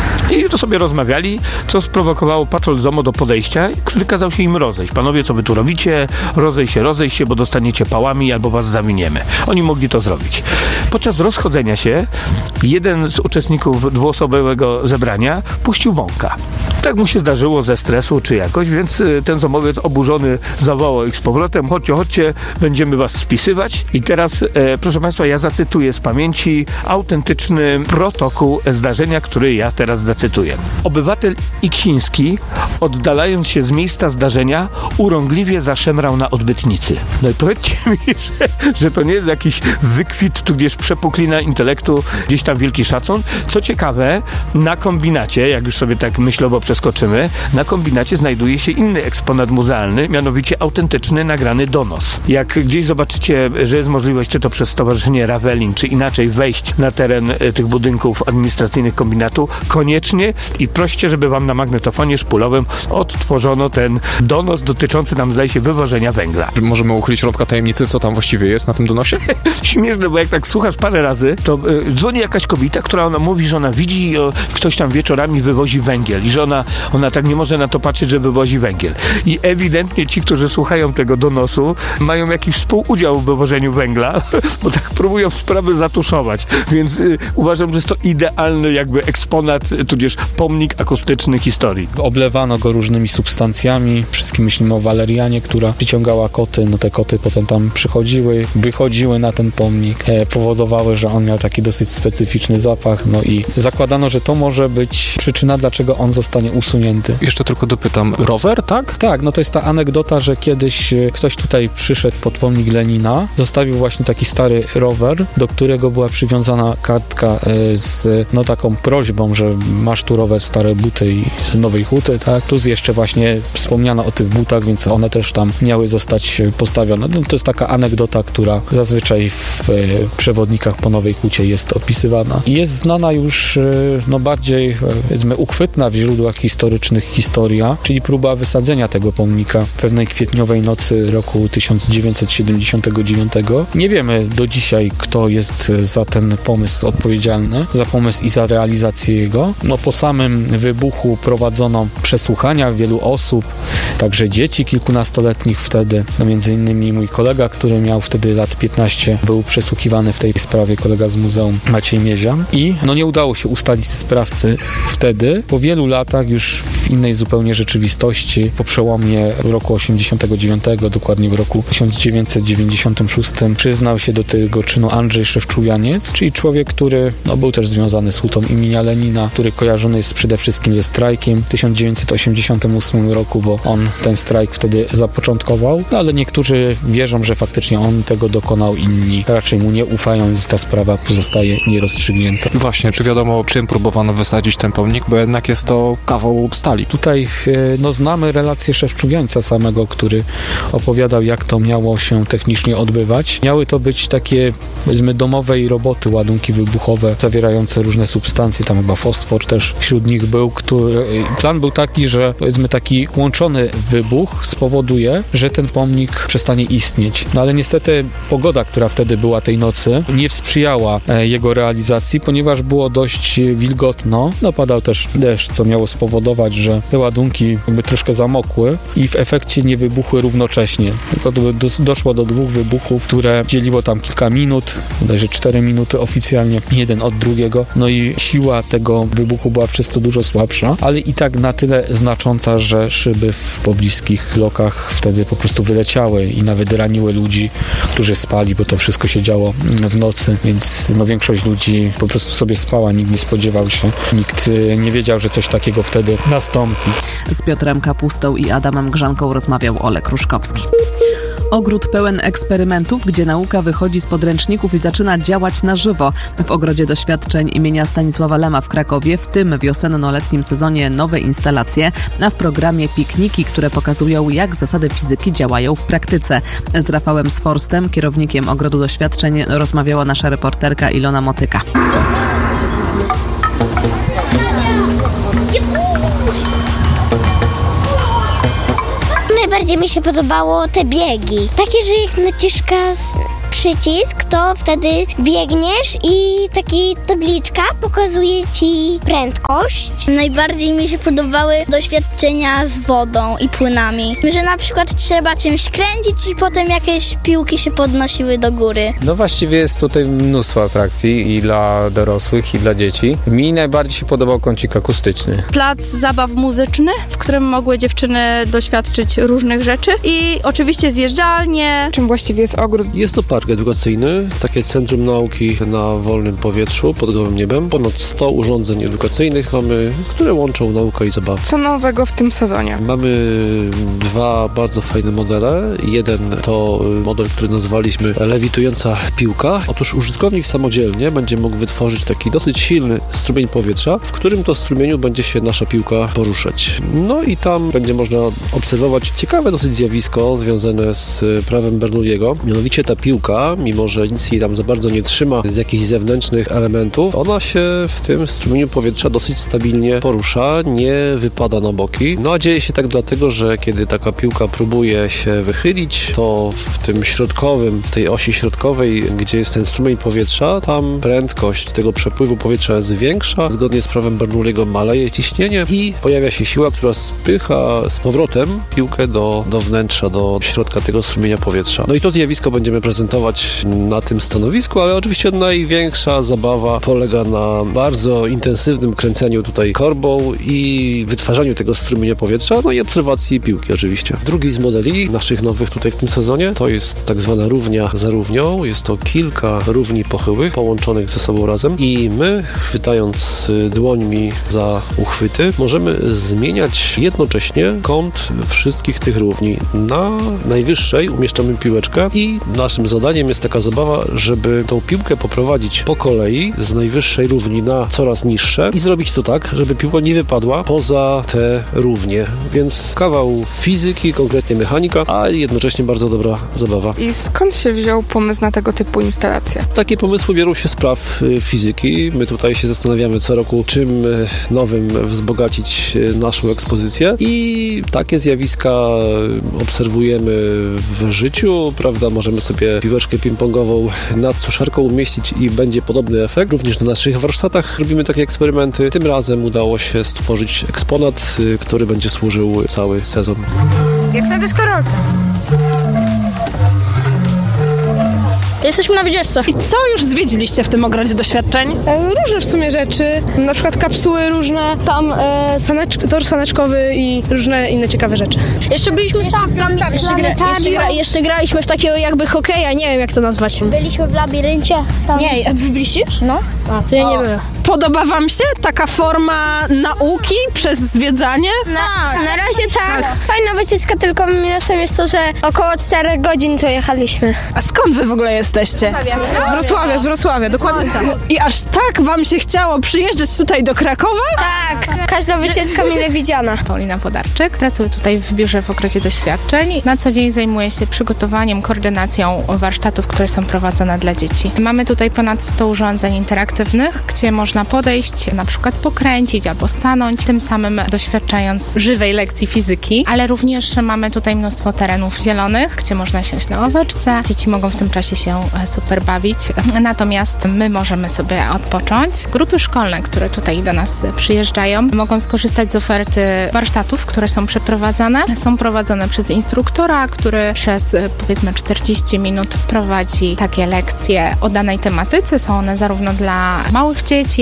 I to sobie rozmawiali, co sprowokowało patrol ZOMO do podejścia, który kazał się im rozejść. Panowie, co wy tu robicie? Rozejść się, rozejść się, bo dostaniecie pałami albo was zawiniemy. Oni mogli to zrobić. Podczas rozchodzenia się jeden z uczestników dwuosobowego zebrania puścił bąka. Tak mu się zdarzyło ze stresu czy jakoś, więc ten zomowiec oburzony zawołał ich z powrotem: chodźcie, chodźcie, będziemy was spisywać. I teraz, e, proszę państwa, ja zacytuję z pamięci autentyczny protokół zdarzenia, który ja teraz zacytuję. Obywatel Iksiński, oddalając się z miejsca zdarzenia, urągliwie zaszemrał na odbytnicy. No i powiedzcie mi, że, że to nie jest jakiś wykwit, tudzież przepuklina intelektu, gdzieś tam wielki szacun. Co ciekawe, na kombinacie, jak już sobie tak myślowo przeskoczymy, na kombinacie znajduje się inny eksponat muzealny, mianowicie autentyczny, nagrany donos. Jak gdzieś zobaczycie, że jest możliwość, czy to przez Stowarzyszenie Ravelin, czy inaczej wejść na teren tych budynków administracyjnych kombinatu, koniecznie i proście, żeby wam na magnetofonie szpulowym odtworzono ten donos dotyczący nam, zdaje się, wywożenia węgla. Możemy uchylić rąbka tajemnicy, co tam właściwie jest na tym donosie? Śmieszne, bo jak tak słuchasz parę razy, to y, dzwoni jakaś kobieta, która ona mówi, że ona widzi, o, ktoś tam wieczorami wywozi węgiel i że ona, ona tak nie może na to patrzeć, że wywozi węgiel. I ewidentnie ci, którzy słuchają tego donosu, mają jakiś współudział w wywożeniu węgla, bo tak próbują sprawę zatuszować. Więc y, uważam, że jest to idealny jakby eksponat, tudzież pomnik akustyczny historii. Oblewano go różnymi substancjami. Wszystkim myślimy o walerianie, która przyciągała koty. No te koty potem tam przychodziły, wychodziły na ten pomnik, e, powodowały, że on miał taki dosyć specyficzny zapach. No i zakładano, że to może być przyczyna, dlaczego on zostanie usunięty. Jeszcze tylko dopytam, rower, tak? Tak, no to jest ta anegdota, że kiedyś ktoś tutaj przyszedł pod pomnik Lenina, zostawił właśnie taki stary rower, do którego była przywiązana kartka z no taką prośbą, że masz tu rower, stare buty i z Nowej Huty, tak? Tu jeszcze właśnie wspomniano o tych butach, więc one też tam miały zostać postawione. No, to jest taka anegdota, która zazwyczaj w e, przewodnikach po Nowej Hucie jest opisywana. I jest znana już e, no bardziej, powiedzmy, uchwytna w źródłach historycznych historia, czyli próba wysadzenia tego pomnika pewnej kwietniowej nocy roku tysiąc dziewięćset siedemdziesiątego dziewiątego. Nie wiemy do dzisiaj, kto jest za ten pomysł odpowiedzialny, za pomysł i za realizację jego. No po samym wybuchu prowadzono przesłuchania wielu osób, także dzieci kilkunastoletnich wtedy. No między innymi mój kolega, który miał wtedy lat piętnaście, był przesłuchiwany w tej sprawie, kolega z muzeum Maciej Miezian. I no nie udało się ustalić sprawcy wtedy. Po wielu latach już w innej zupełnie rzeczywistości, po przełomie roku osiemdziesiątego dziewiątego, dokładnie w roku tysiąc dziewięćset dziewięćdziesiątym szóstym, przyznał się do tego czynu Andrzej Szewczuwianiec, czyli człowiek, który no, był też związany z hutą imienia Lenina, który kojarzony jest przede wszystkim ze strajkiem w tysiąc dziewięćset osiemdziesiątym ósmym roku, bo on ten strajk wtedy zapoczątkował, no, ale niektórzy wierzą, że faktycznie on tego dokonał, inni raczej mu nie ufają, więc ta sprawa pozostaje nierozstrzygnięta. Właśnie, czy wiadomo, czym próbowano wysadzić ten pomnik, bo jednak jest to kawał stali. Tutaj no, znamy relację Szewczuwiańca samego, który opowiadał, jak to miało się technicznie odbywać. Miały to być takie, powiedzmy, domowej roboty, ładunki wybuchowe zawierające różne substancje, tam chyba fosfor też wśród nich był, który plan był taki, że powiedzmy taki łączony wybuch spowoduje, że ten pomnik przestanie istnieć. No ale niestety pogoda, która wtedy była tej nocy, nie sprzyjała jego realizacji, ponieważ było dość wilgotno. No padał też deszcz, co miało spowodować, że te ładunki jakby troszkę zamokły i w efekcie nie wybuchły równocześnie. Tylko do, do, doszło do dwóch wybuchów, które dzieliło tam kilka minut, bodajże cztery minuty oficjalnie, jeden od drugiego. No i siła tego wybuchu była przez to dużo słabsza, ale i tak na tyle znacząca, że szyby w pobliskich lokach wtedy po prostu wyleciały i nawet raniły ludzi, którzy spali, bo to wszystko się działo w nocy, więc no większość ludzi po prostu sobie spała, nikt nie spodziewał się, nikt nie wiedział, że coś takiego wtedy wtedy nastąpi. Z Piotrem Kapustą i Adamem Grzanką rozmawiał Olek Ruszkowski. Ogród pełen eksperymentów, gdzie nauka wychodzi z podręczników i zaczyna działać na żywo. W Ogrodzie Doświadczeń imienia Stanisława Lema w Krakowie w tym wiosenno-letnim sezonie nowe instalacje, a w programie pikniki, które pokazują, jak zasady fizyki działają w praktyce. Z Rafałem Sforstem, kierownikiem Ogrodu Doświadczeń, rozmawiała nasza reporterka Ilona Motyka. Najbardziej mi się podobało te biegi. Takie, że jak naciskasz przycisk, to wtedy biegniesz i taki tabliczka pokazuje ci prędkość. Najbardziej mi się podobały doświadczenia z wodą i płynami. Że na przykład trzeba czymś kręcić i potem jakieś piłki się podnosiły do góry. No właściwie jest tutaj mnóstwo atrakcji i dla dorosłych, i dla dzieci. Mi najbardziej się podobał kącik akustyczny. Plac zabaw muzyczny, w którym mogły dziewczyny doświadczyć różnych rzeczy i oczywiście zjeżdżalnie. Czym właściwie jest ogród? Jest to park edukacyjny, takie centrum nauki na wolnym powietrzu, pod gołym niebem. Ponad sto urządzeń edukacyjnych mamy, które łączą naukę i zabawę. Co nowego w tym sezonie? Mamy dwa bardzo fajne modele. Jeden to model, który nazwaliśmy lewitująca piłka. Otóż użytkownik samodzielnie będzie mógł wytworzyć taki dosyć silny strumień powietrza, w którym to strumieniu będzie się nasza piłka poruszać. No i tam będzie można obserwować ciekawe dosyć zjawisko związane z prawem Bernoulliego. Mianowicie ta piłka, mimo że nic jej tam za bardzo nie trzyma z jakichś zewnętrznych elementów, ona się w tym strumieniu powietrza dosyć stabilnie porusza, nie wypada na boki. No a dzieje się tak dlatego, że kiedy taka piłka próbuje się wychylić, to w tym środkowym, w tej osi środkowej, gdzie jest ten strumień powietrza, tam prędkość tego przepływu powietrza jest większa. Zgodnie z prawem Bernoulliego maleje ciśnienie i pojawia się siła, która spycha z powrotem piłkę do, do wnętrza, do środka tego strumienia powietrza. No i to zjawisko będziemy prezentować na tym stanowisku, ale oczywiście największa zabawa polega na bardzo intensywnym kręceniu tutaj korbą i wytwarzaniu tego strumienia powietrza, no i obserwacji piłki oczywiście. Drugi z modeli naszych nowych tutaj w tym sezonie to jest tak zwana równia za równią. Jest to kilka równi pochyłych połączonych ze sobą razem i my, chwytając dłońmi za uchwyty, możemy zmieniać jednocześnie kąt wszystkich tych równi. Na najwyższej umieszczamy piłeczkę i naszym zadaniem jest taka zabawa, żeby tą piłkę poprowadzić po kolei z najwyższej równi na coraz niższe i zrobić to tak, żeby piłka nie wypadła poza te równie. Więc kawał fizyki, konkretnie mechanika, a jednocześnie bardzo dobra zabawa. I skąd się wziął pomysł na tego typu instalacje? Takie pomysły biorą się z praw fizyki. My tutaj się zastanawiamy co roku, czym nowym wzbogacić naszą ekspozycję i takie zjawiska obserwujemy w życiu, prawda? Możemy sobie piłeczkę ping-pongową nad suszarką umieścić i będzie podobny efekt. Również na naszych warsztatach robimy takie eksperymenty. Tym razem udało się stworzyć eksponat, który będzie służył cały sezon. Jak na deskorolce. Jesteśmy na wycieczce. I co już zwiedziliście w tym ogrodzie doświadczeń? E, różne w sumie rzeczy, na przykład kapsuły różne, tam e, sanecz- tor saneczkowy i różne inne ciekawe rzeczy. Jeszcze byliśmy jeszcze tam, tam, tam jeszcze, gra, jeszcze, gra, jeszcze graliśmy w takiego jakby hokeja, nie wiem jak to nazwać. Byliśmy w labiryncie. Tam. Nie, wy byliście? No. A, to ja nie byłem. Podoba wam się taka forma nauki przez zwiedzanie? Na, na razie tak. tak. Fajna wycieczka, tylko minusem jest to, że około czterech godzin tu jechaliśmy. A skąd wy w ogóle jesteście? Z Wrocławia, z Wrocławia, dokładnie. I aż tak wam się chciało przyjeżdżać tutaj do Krakowa? Tak, każda wycieczka mile widziana. Paulina Podarczyk, pracuję tutaj w biurze w Ogrodzie Doświadczeń. Na co dzień zajmuję się przygotowaniem, koordynacją warsztatów, które są prowadzone dla dzieci. Mamy tutaj ponad sto urządzeń interaktywnych, gdzie można podejść, na przykład pokręcić albo stanąć, tym samym doświadczając żywej lekcji fizyki, ale również mamy tutaj mnóstwo terenów zielonych, gdzie można siąść na ławeczce. Dzieci mogą w tym czasie się super bawić, natomiast my możemy sobie odpocząć. Grupy szkolne, które tutaj do nas przyjeżdżają, mogą skorzystać z oferty warsztatów, które są przeprowadzane. Są prowadzone przez instruktora, który przez powiedzmy czterdzieści minut prowadzi takie lekcje o danej tematyce. Są one zarówno dla małych dzieci,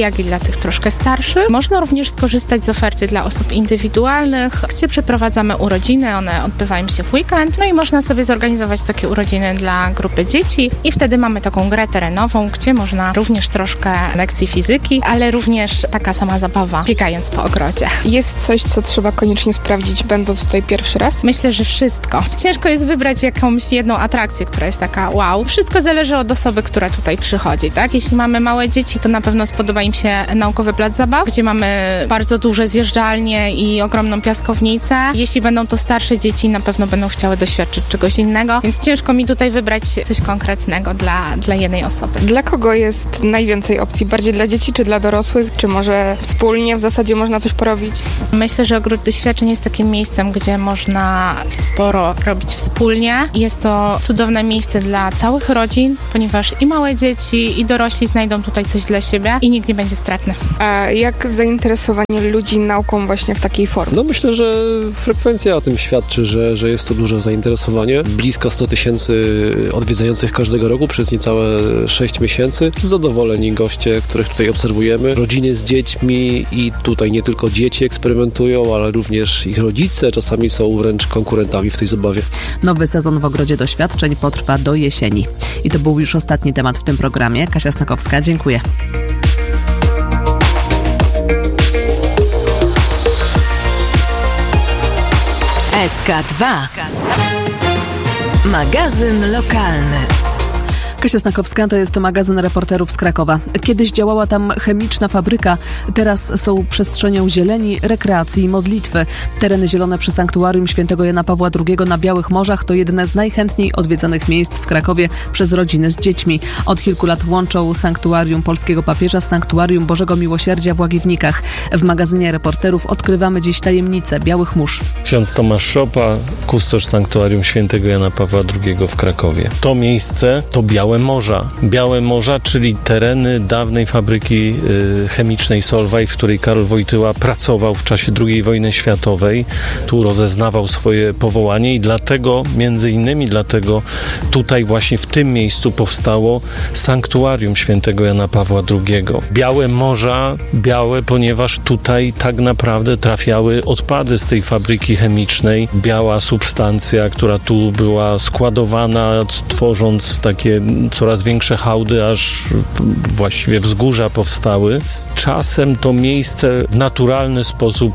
jak i dla tych troszkę starszych. Można również skorzystać z oferty dla osób indywidualnych, gdzie przeprowadzamy urodziny, one odbywają się w weekend, no i można sobie zorganizować takie urodziny dla grupy dzieci i wtedy mamy taką grę terenową, gdzie można również troszkę lekcji fizyki, ale również taka sama zabawa, biegając po ogrodzie. Jest coś, co trzeba koniecznie sprawdzić, będąc tutaj pierwszy raz? Myślę, że wszystko. Ciężko jest wybrać jakąś jedną atrakcję, która jest taka wow. Wszystko zależy od osoby, która tutaj przychodzi, tak? Jeśli mamy małe dzieci, to na pewno spodoba im się Naukowy Plac Zabaw, gdzie mamy bardzo duże zjeżdżalnie i ogromną piaskownicę. Jeśli będą to starsze dzieci, na pewno będą chciały doświadczyć czegoś innego, więc ciężko mi tutaj wybrać coś konkretnego dla, dla jednej osoby. Dla kogo jest najwięcej opcji? Bardziej dla dzieci czy dla dorosłych? Czy może wspólnie w zasadzie można coś porobić? Myślę, że Ogród Doświadczeń jest takim miejscem, gdzie można sporo robić wspólnie. Jest to cudowne miejsce dla całych rodzin, ponieważ i małe dzieci, i dorośli znajdą tutaj coś dla siebie i nikt nie będzie stratny. A jak zainteresowanie ludzi nauką właśnie w takiej formie? No myślę, że frekwencja o tym świadczy, że, że jest to duże zainteresowanie. Blisko sto tysięcy odwiedzających każdego roku przez niecałe sześć miesięcy. Zadowoleni goście, których tutaj obserwujemy. Rodziny z dziećmi i tutaj nie tylko dzieci eksperymentują, ale również ich rodzice czasami są wręcz konkurentami w tej zabawie. Nowy sezon w Ogrodzie Doświadczeń potrwa do jesieni. I to był już ostatni temat w tym programie. Kasia Snakowska, dziękuję. S K dwa. Magazyn lokalny. Kasia Snakowska, to jest magazyn reporterów z Krakowa. Kiedyś działała tam chemiczna fabryka, teraz są przestrzenią zieleni, rekreacji i modlitwy. Tereny zielone przy Sanktuarium Świętego Jana Pawła drugiego na Białych Morzach to jedne z najchętniej odwiedzanych miejsc w Krakowie przez rodziny z dziećmi. Od kilku lat łączą Sanktuarium Polskiego Papieża z Sanktuarium Bożego Miłosierdzia w Łagiewnikach. W magazynie reporterów odkrywamy dziś tajemnicę Białych Mórz. Ksiądz Tomasz Szopa, kustosz Sanktuarium Świętego Jana Pawła drugiego w Krakowie. To miejsce to Białe Morza. Białe Morza, czyli tereny dawnej fabryki y, chemicznej Solvay, w której Karol Wojtyła pracował w czasie drugiej wojny światowej. Tu rozeznawał swoje powołanie i dlatego, między innymi dlatego, tutaj właśnie w tym miejscu powstało Sanktuarium Świętego Jana Pawła drugiego. Białe Morza, białe, ponieważ tutaj tak naprawdę trafiały odpady z tej fabryki chemicznej. Biała substancja, która tu była składowana, tworząc takie coraz większe hałdy, aż właściwie wzgórza powstały. Z czasem to miejsce w naturalny sposób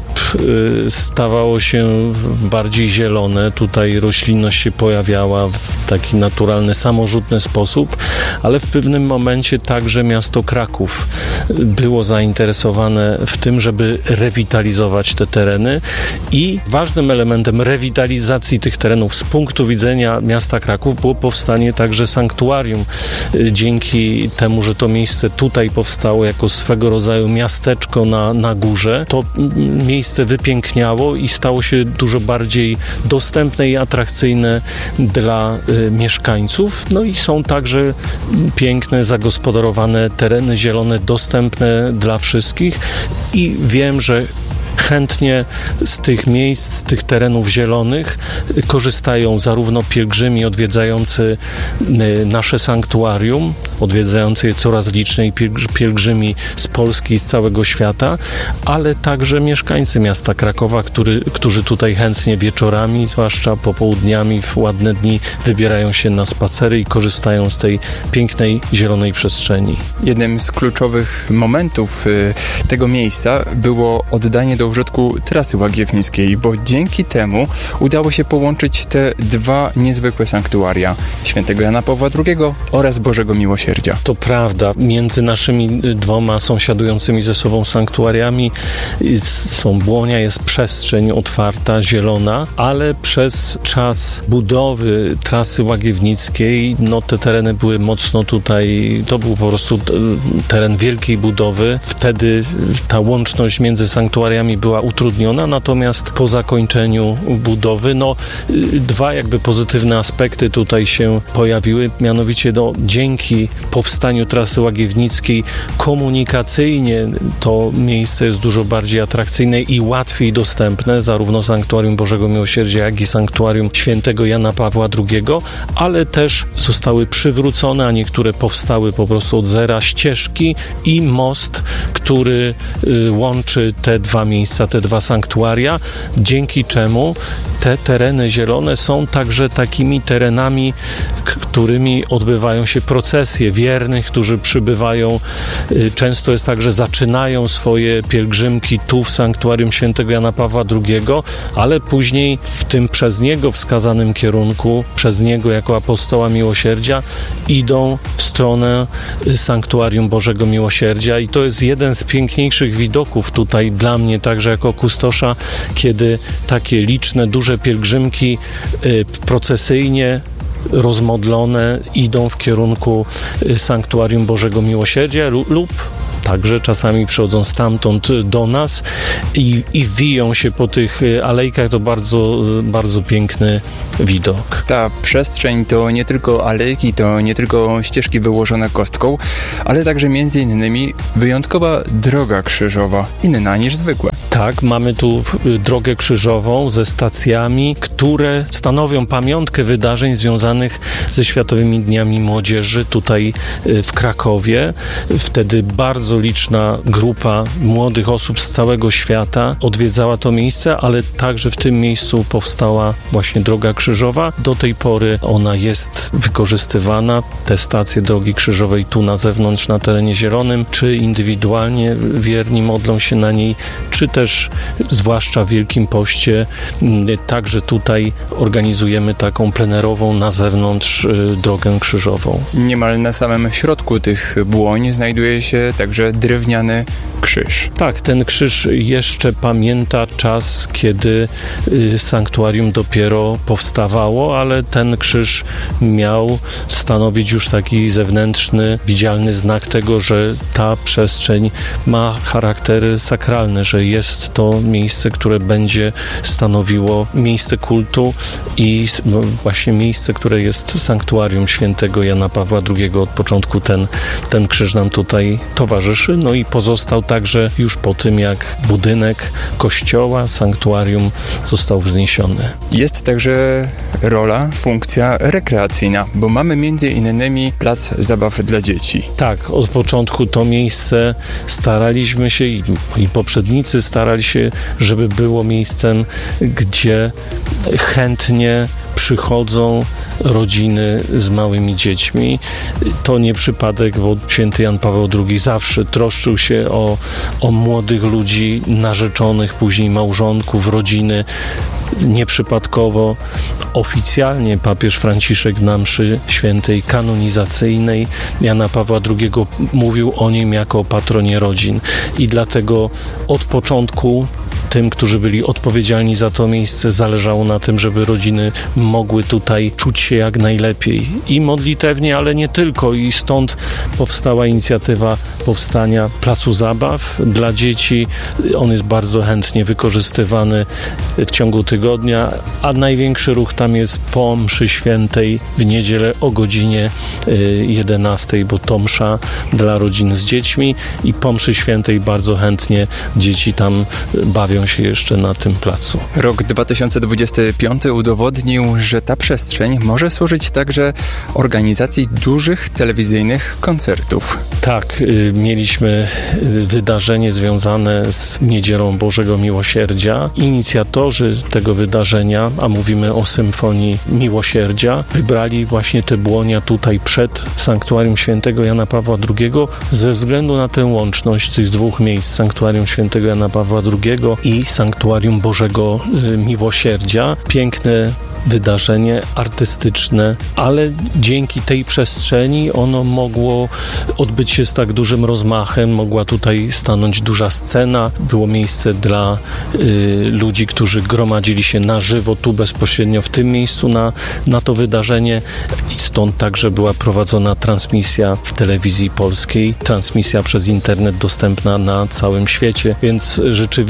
y, stawało się bardziej zielone. Tutaj roślinność się pojawiała w taki naturalny, samorzutny sposób, ale w pewnym momencie także miasto Kraków było zainteresowane w tym, żeby rewitalizować te tereny i ważnym elementem rewitalizacji tych terenów z punktu widzenia miasta Kraków było powstanie także sanktuarium. Dzięki temu, że to miejsce tutaj powstało jako swego rodzaju miasteczko na, na górze, to miejsce wypiękniało i stało się dużo bardziej dostępne i atrakcyjne dla y, mieszkańców. No i są także piękne, zagospodarowane tereny zielone, dostępne dla wszystkich i wiem, że chętnie z tych miejsc, z tych terenów zielonych korzystają zarówno pielgrzymi odwiedzający nasze sanktuarium, odwiedzający je coraz liczniej pielgrzymi z Polski i z całego świata, ale także mieszkańcy miasta Krakowa, który, którzy tutaj chętnie wieczorami, zwłaszcza popołudniami w ładne dni wybierają się na spacery i korzystają z tej pięknej, zielonej przestrzeni. Jednym z kluczowych momentów y, tego miejsca było oddanie do użytku trasy łagiewnickiej, bo dzięki temu udało się połączyć te dwa niezwykłe sanktuaria, Świętego Jana Pawła drugiego oraz Bożego Miłosierdzia. To prawda. Między naszymi dwoma sąsiadującymi ze sobą sanktuariami są Błonia, jest przestrzeń otwarta, zielona, ale przez czas budowy trasy łagiewnickiej, no te tereny były mocno tutaj, to był po prostu teren wielkiej budowy. Wtedy ta łączność między sanktuariami była utrudniona, natomiast po zakończeniu budowy, no dwa jakby pozytywne aspekty tutaj się pojawiły, mianowicie no, dzięki powstaniu Trasy Łagiewnickiej komunikacyjnie to miejsce jest dużo bardziej atrakcyjne i łatwiej dostępne, zarówno Sanktuarium Bożego Miłosierdzia, jak i Sanktuarium Świętego Jana Pawła drugiego, ale też zostały przywrócone, a niektóre powstały po prostu od zera, ścieżki i most, który y, łączy te dwa miejsca, te dwa sanktuaria, dzięki czemu te tereny zielone są także takimi terenami, k- którymi odbywają się procesje wiernych, którzy przybywają. Y, często jest tak, że zaczynają swoje pielgrzymki tu w Sanktuarium Świętego Jana Pawła drugiego, ale później w tym przez niego wskazanym kierunku, przez niego jako apostoła miłosierdzia, idą w stronę Sanktuarium Bożego Miłosierdzia i to jest jeden z piękniejszych widoków tutaj dla mnie, także jako kustosza, kiedy takie liczne, duże pielgrzymki y, procesyjnie rozmodlone idą w kierunku Sanktuarium Bożego Miłosierdzia lub także czasami przychodzą stamtąd do nas i, i wiją się po tych alejkach. To bardzo, bardzo piękny widok. Ta przestrzeń to nie tylko alejki, to nie tylko ścieżki wyłożone kostką, ale także między innymi wyjątkowa droga krzyżowa, inna niż zwykłe. Tak, mamy tu drogę krzyżową ze stacjami, które stanowią pamiątkę wydarzeń związanych ze Światowymi Dniami Młodzieży tutaj w Krakowie. Wtedy bardzo liczna grupa młodych osób z całego świata odwiedzała to miejsce, ale także w tym miejscu powstała właśnie droga krzyżowa. Do tej pory ona jest wykorzystywana, te stacje drogi krzyżowej tu na zewnątrz, na terenie zielonym, czy indywidualnie wierni modlą się na niej, czy też zwłaszcza w Wielkim Poście także tutaj organizujemy taką plenerową na zewnątrz drogę krzyżową. Niemal na samym środku tych błoń znajduje się także drewniany krzyż. Tak, ten krzyż jeszcze pamięta czas, kiedy y, sanktuarium dopiero powstawało, ale ten krzyż miał stanowić już taki zewnętrzny, widzialny znak tego, że ta przestrzeń ma charakter sakralny, że jest to miejsce, które będzie stanowiło miejsce kultu i no, właśnie miejsce, które jest sanktuarium Świętego Jana Pawła drugiego. Od początku ten, ten krzyż nam tutaj towarzyszy, no i pozostał także już po tym, jak budynek kościoła, sanktuarium został wzniesiony. Jest także rola, funkcja rekreacyjna, bo mamy między innymi plac zabaw dla dzieci. Tak, od początku to miejsce staraliśmy się i, i poprzednicy starali się, żeby było miejscem, gdzie chętnie przychodzą rodziny z małymi dziećmi. To nie przypadek, bo święty Jan Paweł drugi zawsze troszczył się o, o młodych ludzi, narzeczonych, później małżonków, rodziny. Nieprzypadkowo oficjalnie papież Franciszek na mszy świętej kanonizacyjnej Jana Pawła drugiego mówił o nim jako o patronie rodzin. I dlatego od początku tym, którzy byli odpowiedzialni za to miejsce, zależało na tym, żeby rodziny mogły tutaj czuć się jak najlepiej. I modlitewnie, ale nie tylko. I stąd powstała inicjatywa powstania placu zabaw dla dzieci. On jest bardzo chętnie wykorzystywany w ciągu tygodnia, a największy ruch tam jest po mszy świętej w niedzielę o godzinie jedenastej, bo to msza dla rodzin z dziećmi i po mszy świętej bardzo chętnie dzieci tam bawią się jeszcze na tym placu. Rok dwa tysiące dwudziesty piąty udowodnił, że ta przestrzeń może służyć także organizacji dużych telewizyjnych koncertów. Tak, y, mieliśmy wydarzenie związane z Niedzielą Bożego Miłosierdzia. Inicjatorzy tego wydarzenia, a mówimy o Symfonii Miłosierdzia, wybrali właśnie te błonia tutaj przed Sanktuarium Świętego Jana Pawła drugiego ze względu na tę łączność tych dwóch miejsc, Sanktuarium Świętego Jana Pawła drugiego i Sanktuarium Bożego Miłosierdzia. Piękne wydarzenie artystyczne, ale dzięki tej przestrzeni ono mogło odbyć się z tak dużym rozmachem, mogła tutaj stanąć duża scena, było miejsce dla y, ludzi, którzy gromadzili się na żywo tu bezpośrednio w tym miejscu na, na to wydarzenie i stąd także była prowadzona transmisja w telewizji polskiej, transmisja przez internet dostępna na całym świecie, więc rzeczywiście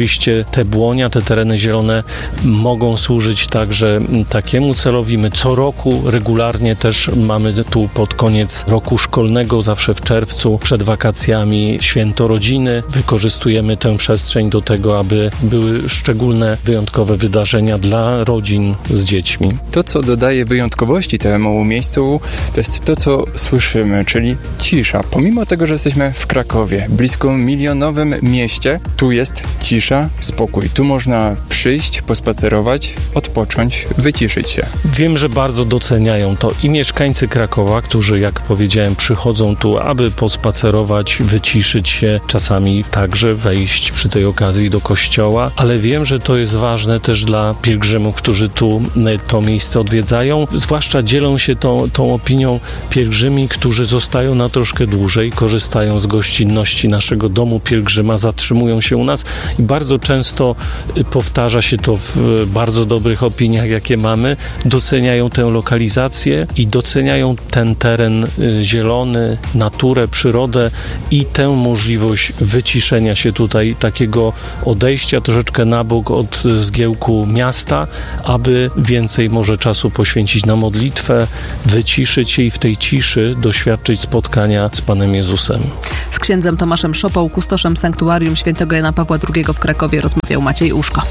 te błonia, te tereny zielone mogą służyć także takiemu celowi. My co roku regularnie też mamy tu pod koniec roku szkolnego, zawsze w czerwcu, przed wakacjami, święto rodziny. Wykorzystujemy tę przestrzeń do tego, aby były szczególne, wyjątkowe wydarzenia dla rodzin z dziećmi. To, co dodaje wyjątkowości temu miejscu, to jest to, co słyszymy, czyli cisza. Pomimo tego, że jesteśmy w Krakowie, blisko milionowym mieście, tu jest cisza, spokój. Tu można przyjść, pospacerować, odpocząć, wyciszyć się. Wiem, że bardzo doceniają to i mieszkańcy Krakowa, którzy, jak powiedziałem, przychodzą tu, aby pospacerować, wyciszyć się, czasami także wejść przy tej okazji do kościoła, ale wiem, że to jest ważne też dla pielgrzymów, którzy tu to miejsce odwiedzają. Zwłaszcza dzielą się tą, tą opinią pielgrzymi, którzy zostają na troszkę dłużej, korzystają z gościnności naszego domu pielgrzyma, zatrzymują się u nas i bardzo często powtarza się to w bardzo dobrych opiniach, jakie mamy, doceniają tę lokalizację i doceniają ten teren zielony, naturę, przyrodę i tę możliwość wyciszenia się tutaj, takiego odejścia troszeczkę na bok od zgiełku miasta, aby więcej może czasu poświęcić na modlitwę, wyciszyć się i w tej ciszy doświadczyć spotkania z Panem Jezusem. Z księdzem Tomaszem Szopą, kustoszem Sanktuarium Świętego Jana Pawła drugiego w Krakowie, rozmawiał Maciej Uszko.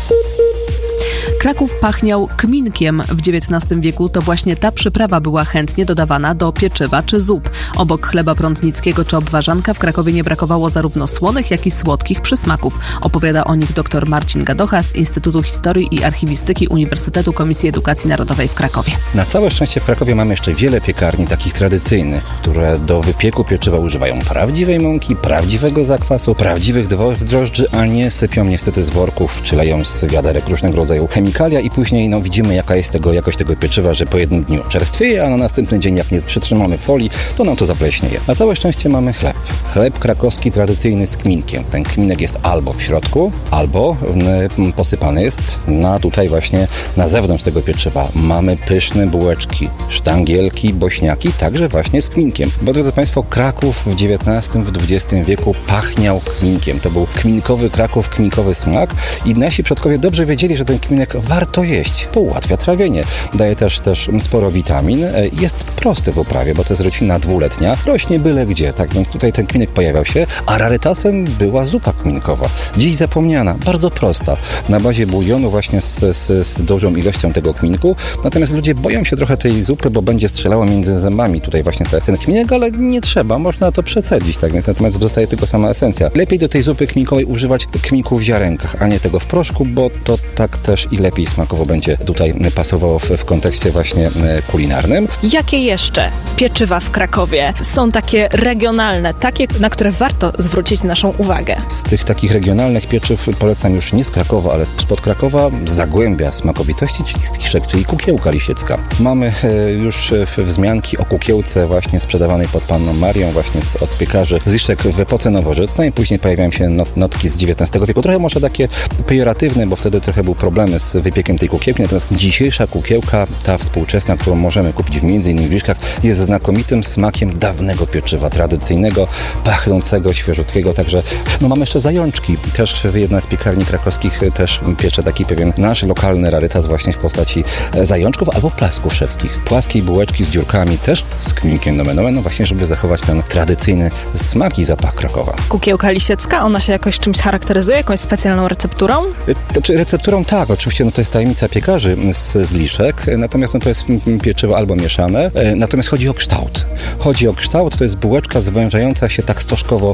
Kraków pachniał kminkiem w dziewiętnastym wieku. To właśnie ta przyprawa była chętnie dodawana do pieczywa czy zup. Obok chleba prądnickiego czy obwarzanka w Krakowie nie brakowało zarówno słonych, jak i słodkich przysmaków. Opowiada o nich dr Marcin Gadocha z Instytutu Historii i Archiwistyki Uniwersytetu Komisji Edukacji Narodowej w Krakowie. Na całe szczęście w Krakowie mamy jeszcze wiele piekarni takich tradycyjnych, które do wypieku pieczywa używają prawdziwej mąki, prawdziwego zakwasu, prawdziwych drożdży, a nie sypią niestety z worków czy leją z wiaderek różnego rodzaju chemikalia i później no, widzimy jaka jest tego, jakość tego pieczywa, że po jednym dniu czerstwieje, a na następny dzień jak nie przytrzymamy folii, to nam to zapleśnieje. Na całe szczęście mamy chleb. Chleb krakowski tradycyjny z kminkiem. Ten kminek jest albo w środku, albo y, posypany jest na tutaj właśnie na zewnątrz tego pieczywa. Mamy pyszne bułeczki, sztangielki, bośniaki, także właśnie z kminkiem. Bo drodzy Państwo, Kraków w dziewiętnastym, w dwudziestym wieku pachniał kminkiem. To był kminkowy Kraków, kminkowy smak i nasi przodkowie dobrze wiedzieli, że ten kminek warto jeść, bo ułatwia trawienie. Daje też, też sporo witamin. Jest prosty w uprawie, bo to jest roślina dwuletnia. Rośnie byle gdzie, tak więc tutaj ten kminek pojawiał się, a rarytasem była zupa kminkowa. Dziś zapomniana, bardzo prosta, na bazie bulionu właśnie z, z, z dużą ilością tego kminku. Natomiast ludzie boją się trochę tej zupy, bo będzie strzelało między zębami tutaj właśnie te, ten kminek, ale nie trzeba, można to przecedzić, tak więc natomiast zostaje tylko sama esencja. Lepiej do tej zupy kminkowej używać kminku w ziarenkach, a nie tego w proszku, bo to tak też i lepiej smakowo będzie tutaj pasowało w, w kontekście właśnie kulinarnym. Jakie jeszcze pieczywa w Krakowie są takie regionalne, takie, na które warto zwrócić naszą uwagę? Z tych takich regionalnych pieczyw polecam już nie z Krakowa, ale spod Krakowa, z Zagłębia smakowitości, czyli z Tiszek, czyli kukiełka lisiecka. Mamy już wzmianki o kukiełce właśnie sprzedawanej pod Panną Marią, właśnie z, od piekarzy z Liszek w epoce nowożytnej. Później pojawiają się not, notki z dziewiętnastego wieku, trochę może takie pejoratywne, bo wtedy trochę był problemy z wypiekiem tej kukiełki, natomiast dzisiejsza kukiełka, ta współczesna, którą możemy kupić w między innymi w Liszkach, jest znakomitym smakiem dawnego pieczywa, tradycyjnego, pachnącego, świeżutkiego, także no mamy jeszcze zajączki. Też jedna z piekarni krakowskich też piecze taki pewien nasz lokalny rarytas właśnie w postaci zajączków albo plasków szewskich. Płaskiej bułeczki z dziurkami, też z kminkiem nomen omen, no właśnie, żeby zachować ten tradycyjny smak i zapach Krakowa. Kukiełka lisiecka, ona się jakoś czymś charakteryzuje, jakąś specjalną recepturą? Znaczy recepturą tak, oczywiście no to jest tajemnica piekarzy z, z Liszek, natomiast no to jest pieczywo albo mieszane, natomiast chodzi o kształt. Chodzi o kształt, to jest bułeczka zwężająca się tak stożkowo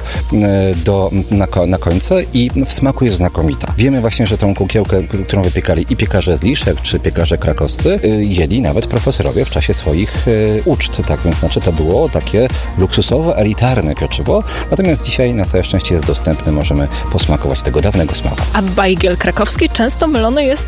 do, na, na końce i w smaku jest znakomita. Wiemy właśnie, że tą kukiełkę, którą wypiekali i piekarze z Liszek, czy piekarze krakowscy, jedli nawet profesorowie w czasie swoich uczt, tak więc znaczy to było takie luksusowe, elitarne pieczywo, natomiast dzisiaj na całe szczęście jest dostępne, możemy posmakować tego dawnego smaku. A bajgiel krakowski często mylony jest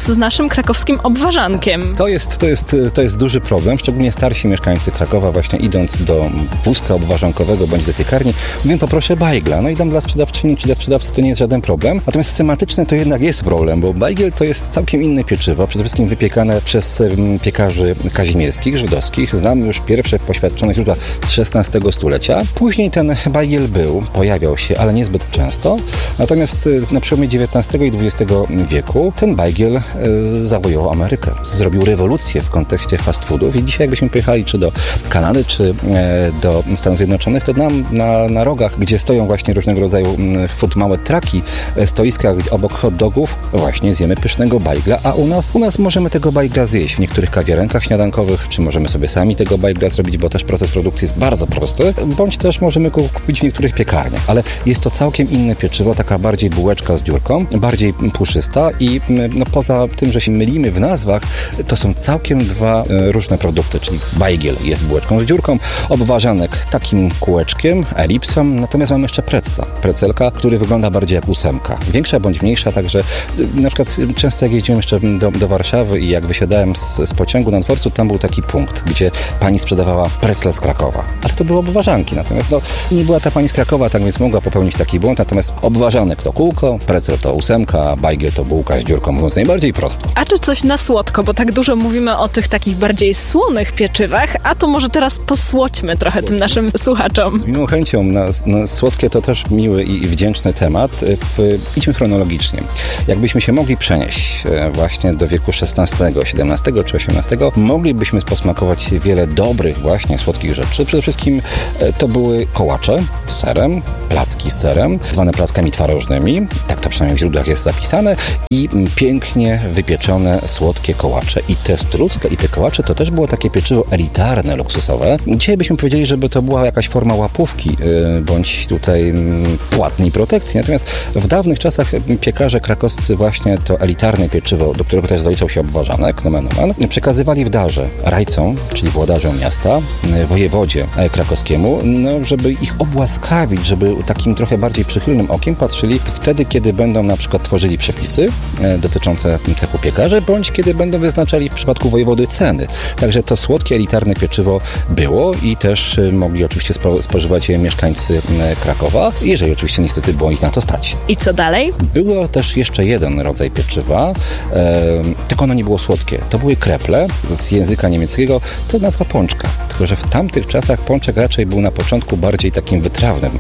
z naszym krakowskim obwarzankiem? To jest, to jest, to jest duży problem, szczególnie starsi mieszkańcy Krakowa właśnie idąc do wózka obwarzankowego bądź do piekarni, mówię poproszę bajgla. No i tam dla sprzedawczyni czy dla sprzedawcy to nie jest żaden problem. Natomiast schematyczne to jednak jest problem, bo bajgiel to jest całkiem inne pieczywo, przede wszystkim wypiekane przez piekarzy kazimierskich, żydowskich. Znam już pierwsze poświadczone źródła z szesnastego stulecia. Później ten bajgiel był, pojawiał się, ale niezbyt często. Natomiast na przełomie dziewiętnastego i dwudziestego wieku ten bajgiel e, zawojował Amerykę. Zrobił rewolucję w kontekście fast foodów i dzisiaj jakbyśmy pojechali czy do Kanady, czy e, do Stanów Zjednoczonych, to nam na, na rogach, gdzie stoją właśnie różnego rodzaju food małe traki, e, stoiska obok hot dogów, właśnie zjemy pysznego bajgla, a u nas, u nas możemy tego bajgla zjeść w niektórych kawiarenkach śniadankowych, czy możemy sobie sami tego bajgla zrobić, bo też proces produkcji jest bardzo prosty, bądź też możemy go kupić w niektórych piekarniach, ale jest to całkiem inne pieczywo, taka bardziej bułeczka z dziurką, bardziej puszysta i no, poza tym, że się mylimy w nazwach, to są całkiem dwa e, różne produkty, czyli bajgiel jest bułeczką z dziurką, obwarzanek takim kółeczkiem, elipsą, natomiast mamy jeszcze precla, precelka, który wygląda bardziej jak ósemka, większa bądź mniejsza, także na przykład często jak jeździłem jeszcze do, do Warszawy i jak wysiadałem z, z pociągu na dworcu, tam był taki punkt, gdzie pani sprzedawała precle z Krakowa, ale to były obwarzanki, natomiast no, nie była ta pani z Krakowa, tak więc mogła popełnić taki błąd, natomiast obwarzanek to kółko, precel to ósemka, bajgiel to bułka z dziurką, mówiąc najbardziej prosto. A czy coś na słodko, bo tak dużo mówimy o tych takich bardziej słonych pieczywach, a to może teraz posłodźmy trochę tym naszym słuchaczom. Z miłą chęcią, na, na słodkie to też miły i, i wdzięczny temat. W, idźmy chronologicznie. Jakbyśmy się mogli przenieść właśnie do wieku szesnastego, siedemnastego czy osiemnastego, moglibyśmy posmakować wiele dobrych właśnie słodkich rzeczy. Przede wszystkim to były kołacze z serem, placki z serem, zwane plackami twarożnymi, tak to przynajmniej w źródłach jest zapisane, i pięknie wypieczone słodkie kołacze. I te strucle i te kołacze to też było takie pieczywo elitarne, luksusowe. Dzisiaj byśmy powiedzieli, żeby to była jakaś forma łapówki, yy, bądź tutaj yy, płatnej protekcji. Natomiast w dawnych czasach piekarze krakowscy właśnie to elitarne pieczywo, do którego też zaliczał się obwarzanek, nomen omen, przekazywali w darze rajcom, czyli włodarzom miasta, yy, wojewodzie krakowskiemu, no, żeby ich obłaskawić, żeby takim trochę bardziej przychylnym okiem patrzyli wtedy, kiedy będą na przykład tworzyli przepisy e, dotyczące cechu piekarzy, bądź kiedy będą wyznaczali w przypadku wojewody ceny. Także to słodkie, elitarne pieczywo było i też e, mogli oczywiście spo, spożywać je mieszkańcy e, Krakowa, jeżeli oczywiście niestety było ich na to stać. I co dalej? Było też jeszcze jeden rodzaj pieczywa, e, tylko ono nie było słodkie. To były kreple z języka niemieckiego, to nazwa pączka. Tylko że w tamtych czasach pączek raczej był na początku bardziej takim wytrawnym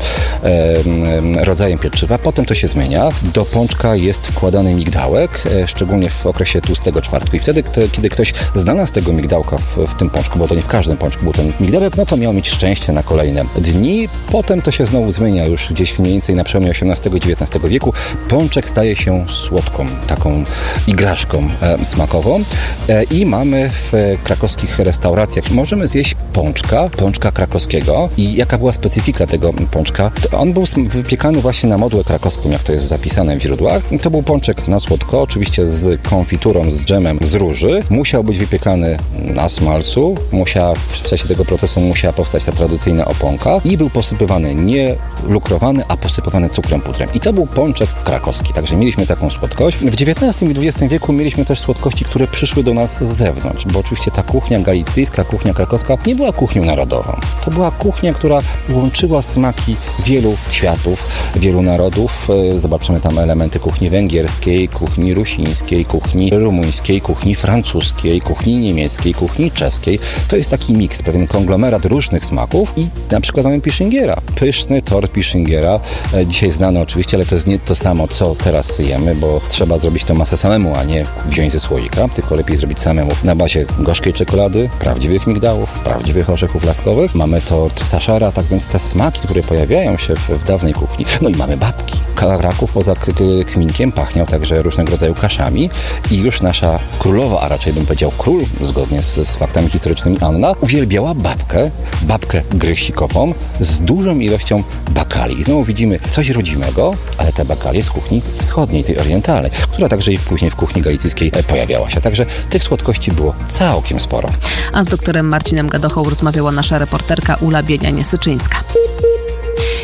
e, rodzajem pieczywa. Potem to się zmienia. Do pączka jest wkładany migdałek, e, szczególnie w okresie tłustego czwartku. I wtedy, kto, kiedy ktoś znalazł tego migdałka w, w tym pączku, bo to nie w każdym pączku był ten migdałek, no to miał mieć szczęście na kolejne dni. Potem to się znowu zmienia już gdzieś mniej więcej na przełomie osiemnastego i dziewiętnastego wieku. Pączek staje się słodką, taką igraszką e, smakową e, i mamy w krakowskich restauracjach możemy zjeść pączka, pączka krakowskiego. I jaka była specyfika tego pączka? To on był wypiekany właśnie na modłę krakowską, jak to jest zapisane w źródłach. To był pączek na słodko, oczywiście z konfiturą, z dżemem z róży. Musiał być wypiekany na smalcu, musiała, w czasie tego procesu musiała powstać ta tradycyjna oponka i był posypywany nie lukrowany, a posypywany cukrem pudrem. I to był pączek krakowski, także mieliśmy taką słodkość. W dziewiętnastym i dwudziestym wieku mieliśmy też słodkości, które przyszły do nas z zewnątrz, bo oczywiście ta kuchnia galicyjska, kuchnia krakowska nie była kuchnią narodową. To była kuchnia, która łączyła smaki wielu światów, wielu narodów. Zobaczymy tam elementy kuchni węgierskiej, kuchni rusińskiej, kuchni rumuńskiej, kuchni francuskiej, kuchni niemieckiej, kuchni czeskiej. To jest taki miks, pewien konglomerat różnych smaków i na przykład mamy Pischingera. Pyszny tort Pischingera. Dzisiaj znany oczywiście, ale to jest nie to samo, co teraz jemy, bo trzeba zrobić to masę samemu, a nie wziąć ze słoika, tylko lepiej zrobić samemu na bazie gorzkiej czekolady, prawdziwych migdałów, prawdziwych orzechów laskowych. Mamy tort Saszara, tak więc te smaki, które pojawiają się w, w dawnej kuchni. No i mamy babki. Kraków poza k- k- kminkiem pachniał także różnego rodzaju kaszami i już nasza królowa, a raczej bym powiedział król, zgodnie z, z faktami historycznymi, Anna, uwielbiała babkę, babkę gryźsikową z dużą ilością bakali. I znowu widzimy coś rodzimego, ale ta bakalia z kuchni wschodniej, tej orientalnej, która także i później w kuchni galicyjskiej pojawiała się. Także tych słodkości było całkiem sporo. A z doktorem Marcinem Gadochą rozmawiała nasza reporterka Ula Bienianie-Syczyńska.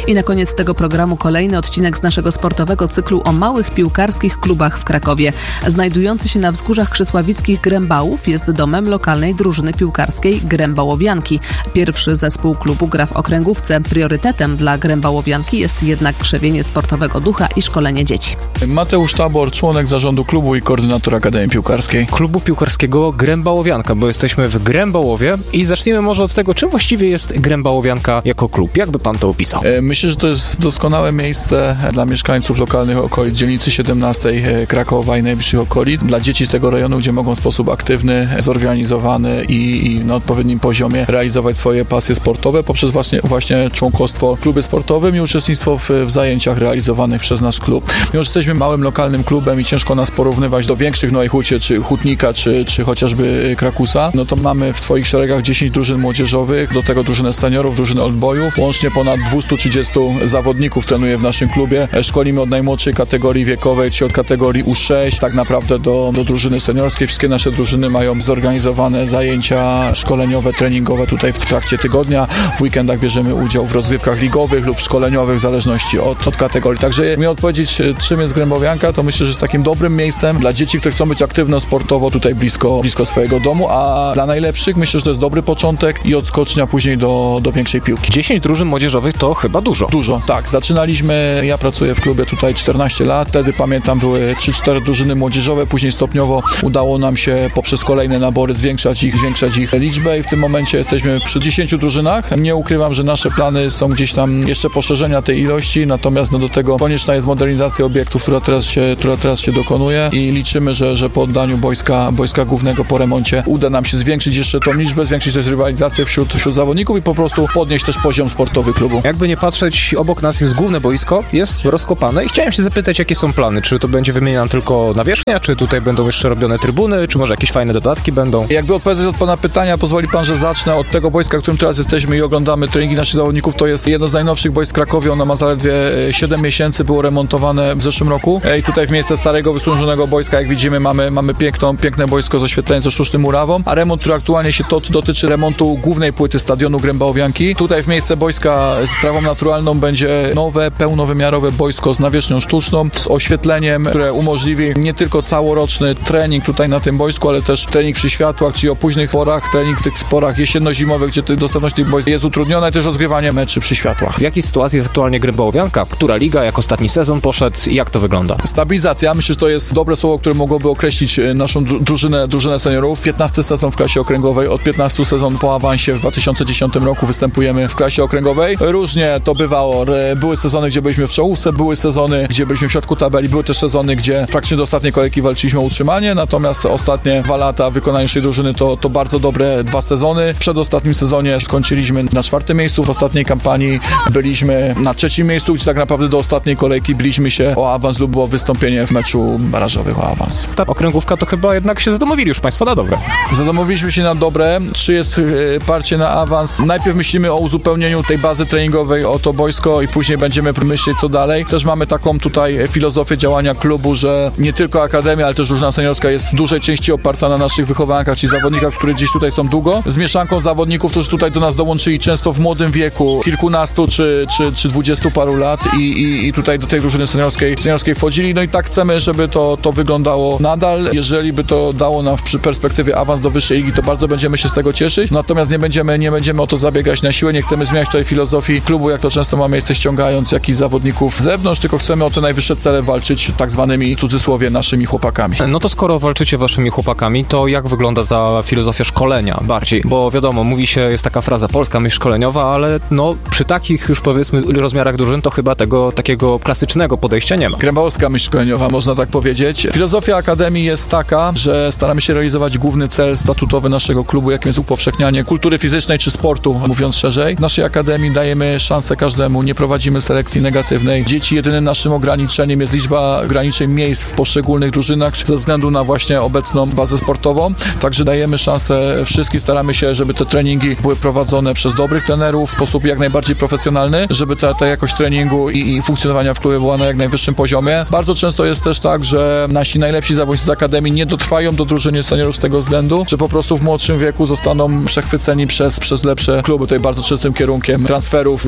I na koniec tego programu kolejny odcinek z naszego sportowego cyklu o małych piłkarskich klubach w Krakowie. Znajdujący się na wzgórzach Krzysławickich Grębałów jest domem lokalnej drużyny piłkarskiej Grębałowianki. Pierwszy zespół klubu gra w okręgówce. Priorytetem dla Grębałowianki jest jednak krzewienie sportowego ducha i szkolenie dzieci. Mateusz Tabor, członek zarządu klubu i koordynator Akademii Piłkarskiej. Klubu piłkarskiego Grębałowianka, bo jesteśmy w Grębałowie i zacznijmy może od tego, czym właściwie jest Grębałowianka jako klub. Jak by pan to opisał? Myślę, że to jest doskonałe miejsce dla mieszkańców lokalnych okolic dzielnicy siedemnastej Krakowa i najbliższych okolic, dla dzieci z tego rejonu, gdzie mogą w sposób aktywny, zorganizowany i, i na odpowiednim poziomie realizować swoje pasje sportowe poprzez właśnie, właśnie członkostwo w klubie sportowym i uczestnictwo w, w zajęciach realizowanych przez nasz klub. Mimo że jesteśmy małym lokalnym klubem i ciężko nas porównywać do większych w Nowej Hucie, czy Hutnika, czy, czy chociażby Krakusa, no to mamy w swoich szeregach dziesięć drużyn młodzieżowych, do tego drużynę seniorów, drużynę oldboyów. Łącznie ponad dwieście trzydzieści zawodników trenuje w naszym klubie. Szkolimy od najmłodszej kategorii wiekowej, czy od kategorii U sześć, tak naprawdę do, do drużyny seniorskiej. Wszystkie nasze drużyny mają zorganizowane zajęcia szkoleniowe, treningowe tutaj w trakcie tygodnia. W weekendach bierzemy udział w rozgrywkach ligowych lub szkoleniowych w zależności od, od kategorii. Także jak mi odpowiedzieć, czym jest Grębałowianka, to myślę, że jest takim dobrym miejscem dla dzieci, które chcą być aktywne sportowo tutaj blisko, blisko swojego domu, a dla najlepszych myślę, że to jest dobry początek i odskocznia później do, do większej piłki. dziesięć drużyn młodzieżowych to chyba dużo. Dużo, tak. Zaczynaliśmy, ja pracuję w klubie tutaj czternaście lat, wtedy pamiętam były trzy cztery drużyny młodzieżowe, później stopniowo udało nam się poprzez kolejne nabory zwiększać ich, zwiększać ich liczbę i w tym momencie jesteśmy przy dziesięciu drużynach. Nie ukrywam, że nasze plany są gdzieś tam jeszcze poszerzenia tej ilości, natomiast no do tego konieczna jest modernizacja obiektów, która teraz się, która teraz się dokonuje i liczymy, że, że po oddaniu boiska, boiska głównego po remoncie uda nam się zwiększyć jeszcze tą liczbę, zwiększyć też rywalizację wśród, wśród zawodników i po prostu podnieść też poziom sportowy klubu. Jakby nie patrzeć, obok nas jest główne boisko, jest rozkopane i chciałem się zapytać, jakie są plany. Czy to będzie wymieniana tylko nawierzchnia, czy tutaj będą jeszcze robione trybuny, czy może jakieś fajne dodatki będą? Jakby odpowiedzieć od pana pytania, pozwoli pan, że zacznę od tego boiska, w którym teraz jesteśmy i oglądamy treningi naszych zawodników. To jest jedno z najnowszych boisk w Krakowie, ono ma zaledwie siedem miesięcy, było remontowane w zeszłym roku. I tutaj w miejsce starego, wysłużonego boiska, jak widzimy, mamy, mamy piękną, piękne boisko z oświetleniem, ze sztucznym murawą, a remont, który aktualnie się toczy, dotyczy remontu głównej płyty stadionu Grębałowianki. Tutaj w miejsce boiska z trawą naturalną będzie nowe, pełnowymiarowe boisko z nawierzchnią sztuczną, z oświetleniem, które umożliwi nie tylko całoroczny trening tutaj na tym boisku, ale też trening przy światłach, czyli o późnych porach, trening w tych porach jesienno-zimowych, gdzie dostępność tych boisk jest utrudniona i też rozgrywanie meczy przy światłach. W jakiej sytuacji jest aktualnie Grębałowianka? Która liga, jak ostatni sezon poszedł i jak to wygląda? Stabilizacja. Myślę, że to jest dobre słowo, które mogłoby określić naszą drużynę, drużynę seniorów. piętnasty sezon w klasie okręgowej. Od piętnastu sezon po awansie w dwa tysiące dziesiątym roku występujemy w klasie okręgowej. Różnie to bywało. Były sezony, gdzie byliśmy w czołówce, były sezony, gdzie byliśmy w środku tabeli, były też sezony, gdzie praktycznie do ostatniej kolejki walczyliśmy o utrzymanie, natomiast ostatnie dwa lata wykonania naszej drużyny to, to bardzo dobre dwa sezony. Przed ostatnim sezonie skończyliśmy na czwartym miejscu, w ostatniej kampanii byliśmy na trzecim miejscu, gdzie tak naprawdę do ostatniej kolejki biliśmy się o awans lub o wystąpienie w meczu barażowym o awans. Ta okręgówka to chyba jednak się zadomowili już państwo na dobre. Zadomowiliśmy się na dobre. Czy jest y, parcie na awans? Najpierw myślimy o uzupełnieniu tej bazy treningowej, o to boisko i później będziemy myśleć co dalej. Też mamy taką tutaj filozofię działania klubu, że nie tylko akademia, ale też drużyna seniorska jest w dużej części oparta na naszych wychowankach, czyli zawodnikach, którzy dziś tutaj są długo, z mieszanką zawodników, którzy tutaj do nas dołączyli często w młodym wieku, kilkunastu czy, czy, czy dwudziestu paru lat i, i, i tutaj do tej drużyny seniorskiej, seniorskiej wchodzili. No i tak chcemy, żeby to, to wyglądało nadal. Jeżeli by to dało nam przy perspektywie awans do wyższej ligi, to bardzo będziemy się z tego cieszyć. Natomiast nie będziemy, nie będziemy o to zabiegać na siłę, nie chcemy zmieniać tutaj filozofii klubu, jak to często ma miejsce, ściągając jakichś zawodników z zewnątrz, tylko chcemy o te najwyższe cele walczyć tak zwanymi, w cudzysłowie, naszymi chłopakami. No to skoro walczycie waszymi chłopakami, to jak wygląda ta filozofia szkolenia bardziej? Bo wiadomo, mówi się, jest taka fraza polska myśl szkoleniowa, ale no przy takich już powiedzmy rozmiarach drużyn to chyba tego takiego klasycznego podejścia nie ma. Grębałowska myśl szkoleniowa, można tak powiedzieć. Filozofia Akademii jest taka, że staramy się realizować główny cel statutowy naszego klubu, jakim jest upowszechnianie kultury fizycznej czy sportu, mówiąc szerzej. W naszej Akademii dajemy szansę każdemu, nie prowadzimy selekcji negatywnej. Dzieci jedynym naszym ograniczeniem jest liczba ograniczeń miejsc w poszczególnych drużynach ze względu na właśnie obecną bazę sportową. Także dajemy szansę wszystkim, staramy się, żeby te treningi były prowadzone przez dobrych trenerów w sposób jak najbardziej profesjonalny, żeby ta, ta jakość treningu i, i funkcjonowania w klubie była na jak najwyższym poziomie. Bardzo często jest też tak, że nasi najlepsi zawodnicy z Akademii nie dotrwają do drużyny seniorów z tego względu, że po prostu w młodszym wieku zostaną przechwyceni przez, przez lepsze kluby. Tutaj bardzo częstym kierunkiem transferów jest Hutnik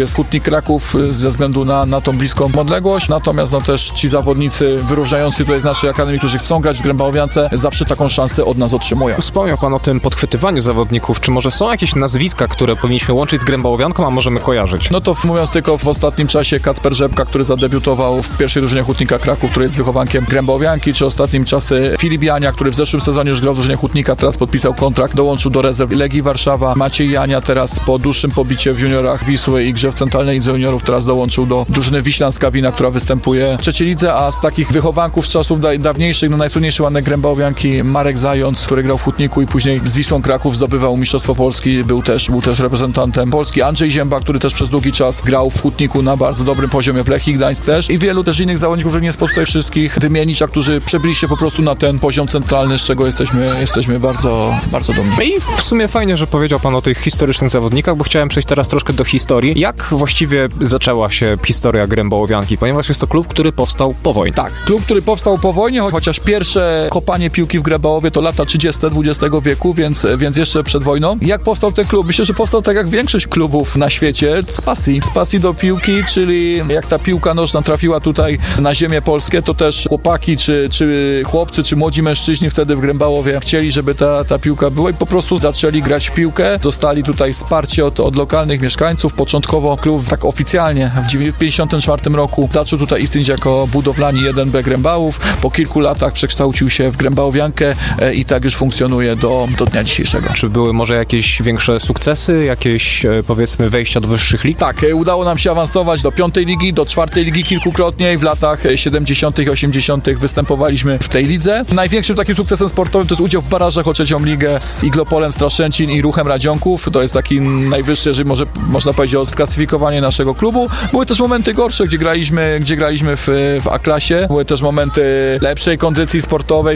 Kraków ze względu na, na tą bliską odległość, natomiast no też ci zawodnicy wyróżniający tutaj z naszej akademii, którzy chcą grać w Grębałowiance, zawsze taką szansę od nas otrzymują. Wspomniał Pan o tym podchwytywaniu zawodników. Czy może są jakieś nazwiska, które powinniśmy łączyć z Grębałowianką, a możemy kojarzyć? No to mówiąc tylko w ostatnim czasie Kacper Rzepka, który zadebiutował w pierwszej drużynie Hutnika Kraków, który jest wychowankiem Grębałowianki, czy ostatnim czasy Filip Jania, który w zeszłym sezonie już grał w drużynie Hutnika, teraz podpisał kontrakt, dołączył do rezerw Legii Warszawa. Maciej Jania teraz po dłuższym pobicie w juniorach Wisły i grze w centralnej lidze juniorów teraz dołączył do drużyny Wiślanska Wina, która występuje w trzeciej lidze, a z takich wychowanków z czasów da- dawniejszych, no najsłynniejszy łanek Grębałowianki Marek Zając, który grał w Hutniku i później z Wisłą Kraków zdobywał Mistrzostwo Polski, był też, był też reprezentantem Polski. Andrzej Zięba, który też przez długi czas grał w Hutniku na bardzo dobrym poziomie, w Lechii Gdańsk też i wielu też innych zawodników, których nie sposób tutaj wszystkich wymienić, a którzy przebili się po prostu na ten poziom centralny, z czego jesteśmy, jesteśmy bardzo, bardzo dumni. I w sumie fajnie, że powiedział Pan o tych historycznych zawodnikach, bo chciałem przejść teraz troszkę do historii. Jak właściwie zaczęła się historia Grębałowianki, ponieważ jest to klub, który powstał po wojnie. Tak, klub, który powstał po wojnie, chociaż pierwsze kopanie piłki w Grębałowie to lata trzydzieste dwudziestego wieku, więc, więc jeszcze przed wojną. Jak powstał ten klub? Myślę, że powstał tak jak większość klubów na świecie, z pasji. Z pasji do piłki, czyli jak ta piłka nożna trafiła tutaj na ziemię polskie, to też chłopaki, czy, czy chłopcy, czy młodzi mężczyźni wtedy w Grębałowie chcieli, żeby ta, ta piłka była i po prostu zaczęli grać w piłkę. Dostali tutaj wsparcie od, od lokalnych mieszkańców. Początkowo klub tak oficjalnie w pięćdziesiątym czwartym roku zaczął tutaj istnieć jako budowlani jeden B Grębałów. Po kilku latach przekształcił się w Grębałowiankę i tak już funkcjonuje do, do dnia dzisiejszego. Czy były może jakieś większe sukcesy, jakieś powiedzmy wejścia do wyższych lig? Tak, udało nam się awansować do piątej ligi, do czwartej ligi kilkukrotnie i w latach siedemdziesiątych i osiemdziesiątych występowaliśmy w tej lidze. Największym takim sukcesem sportowym to jest udział w barażach o trzecią ligę z Iglopolem Straszęcin i Ruchem Radzionków. To jest taki najwyższy, jeżeli może, można powiedzieć, o sklasyfikowanie naszego klubu. Były też momenty gorsze, gdzie graliśmy, gdzie graliśmy w, w A-klasie. Były też momenty lepszej kondycji sportowej.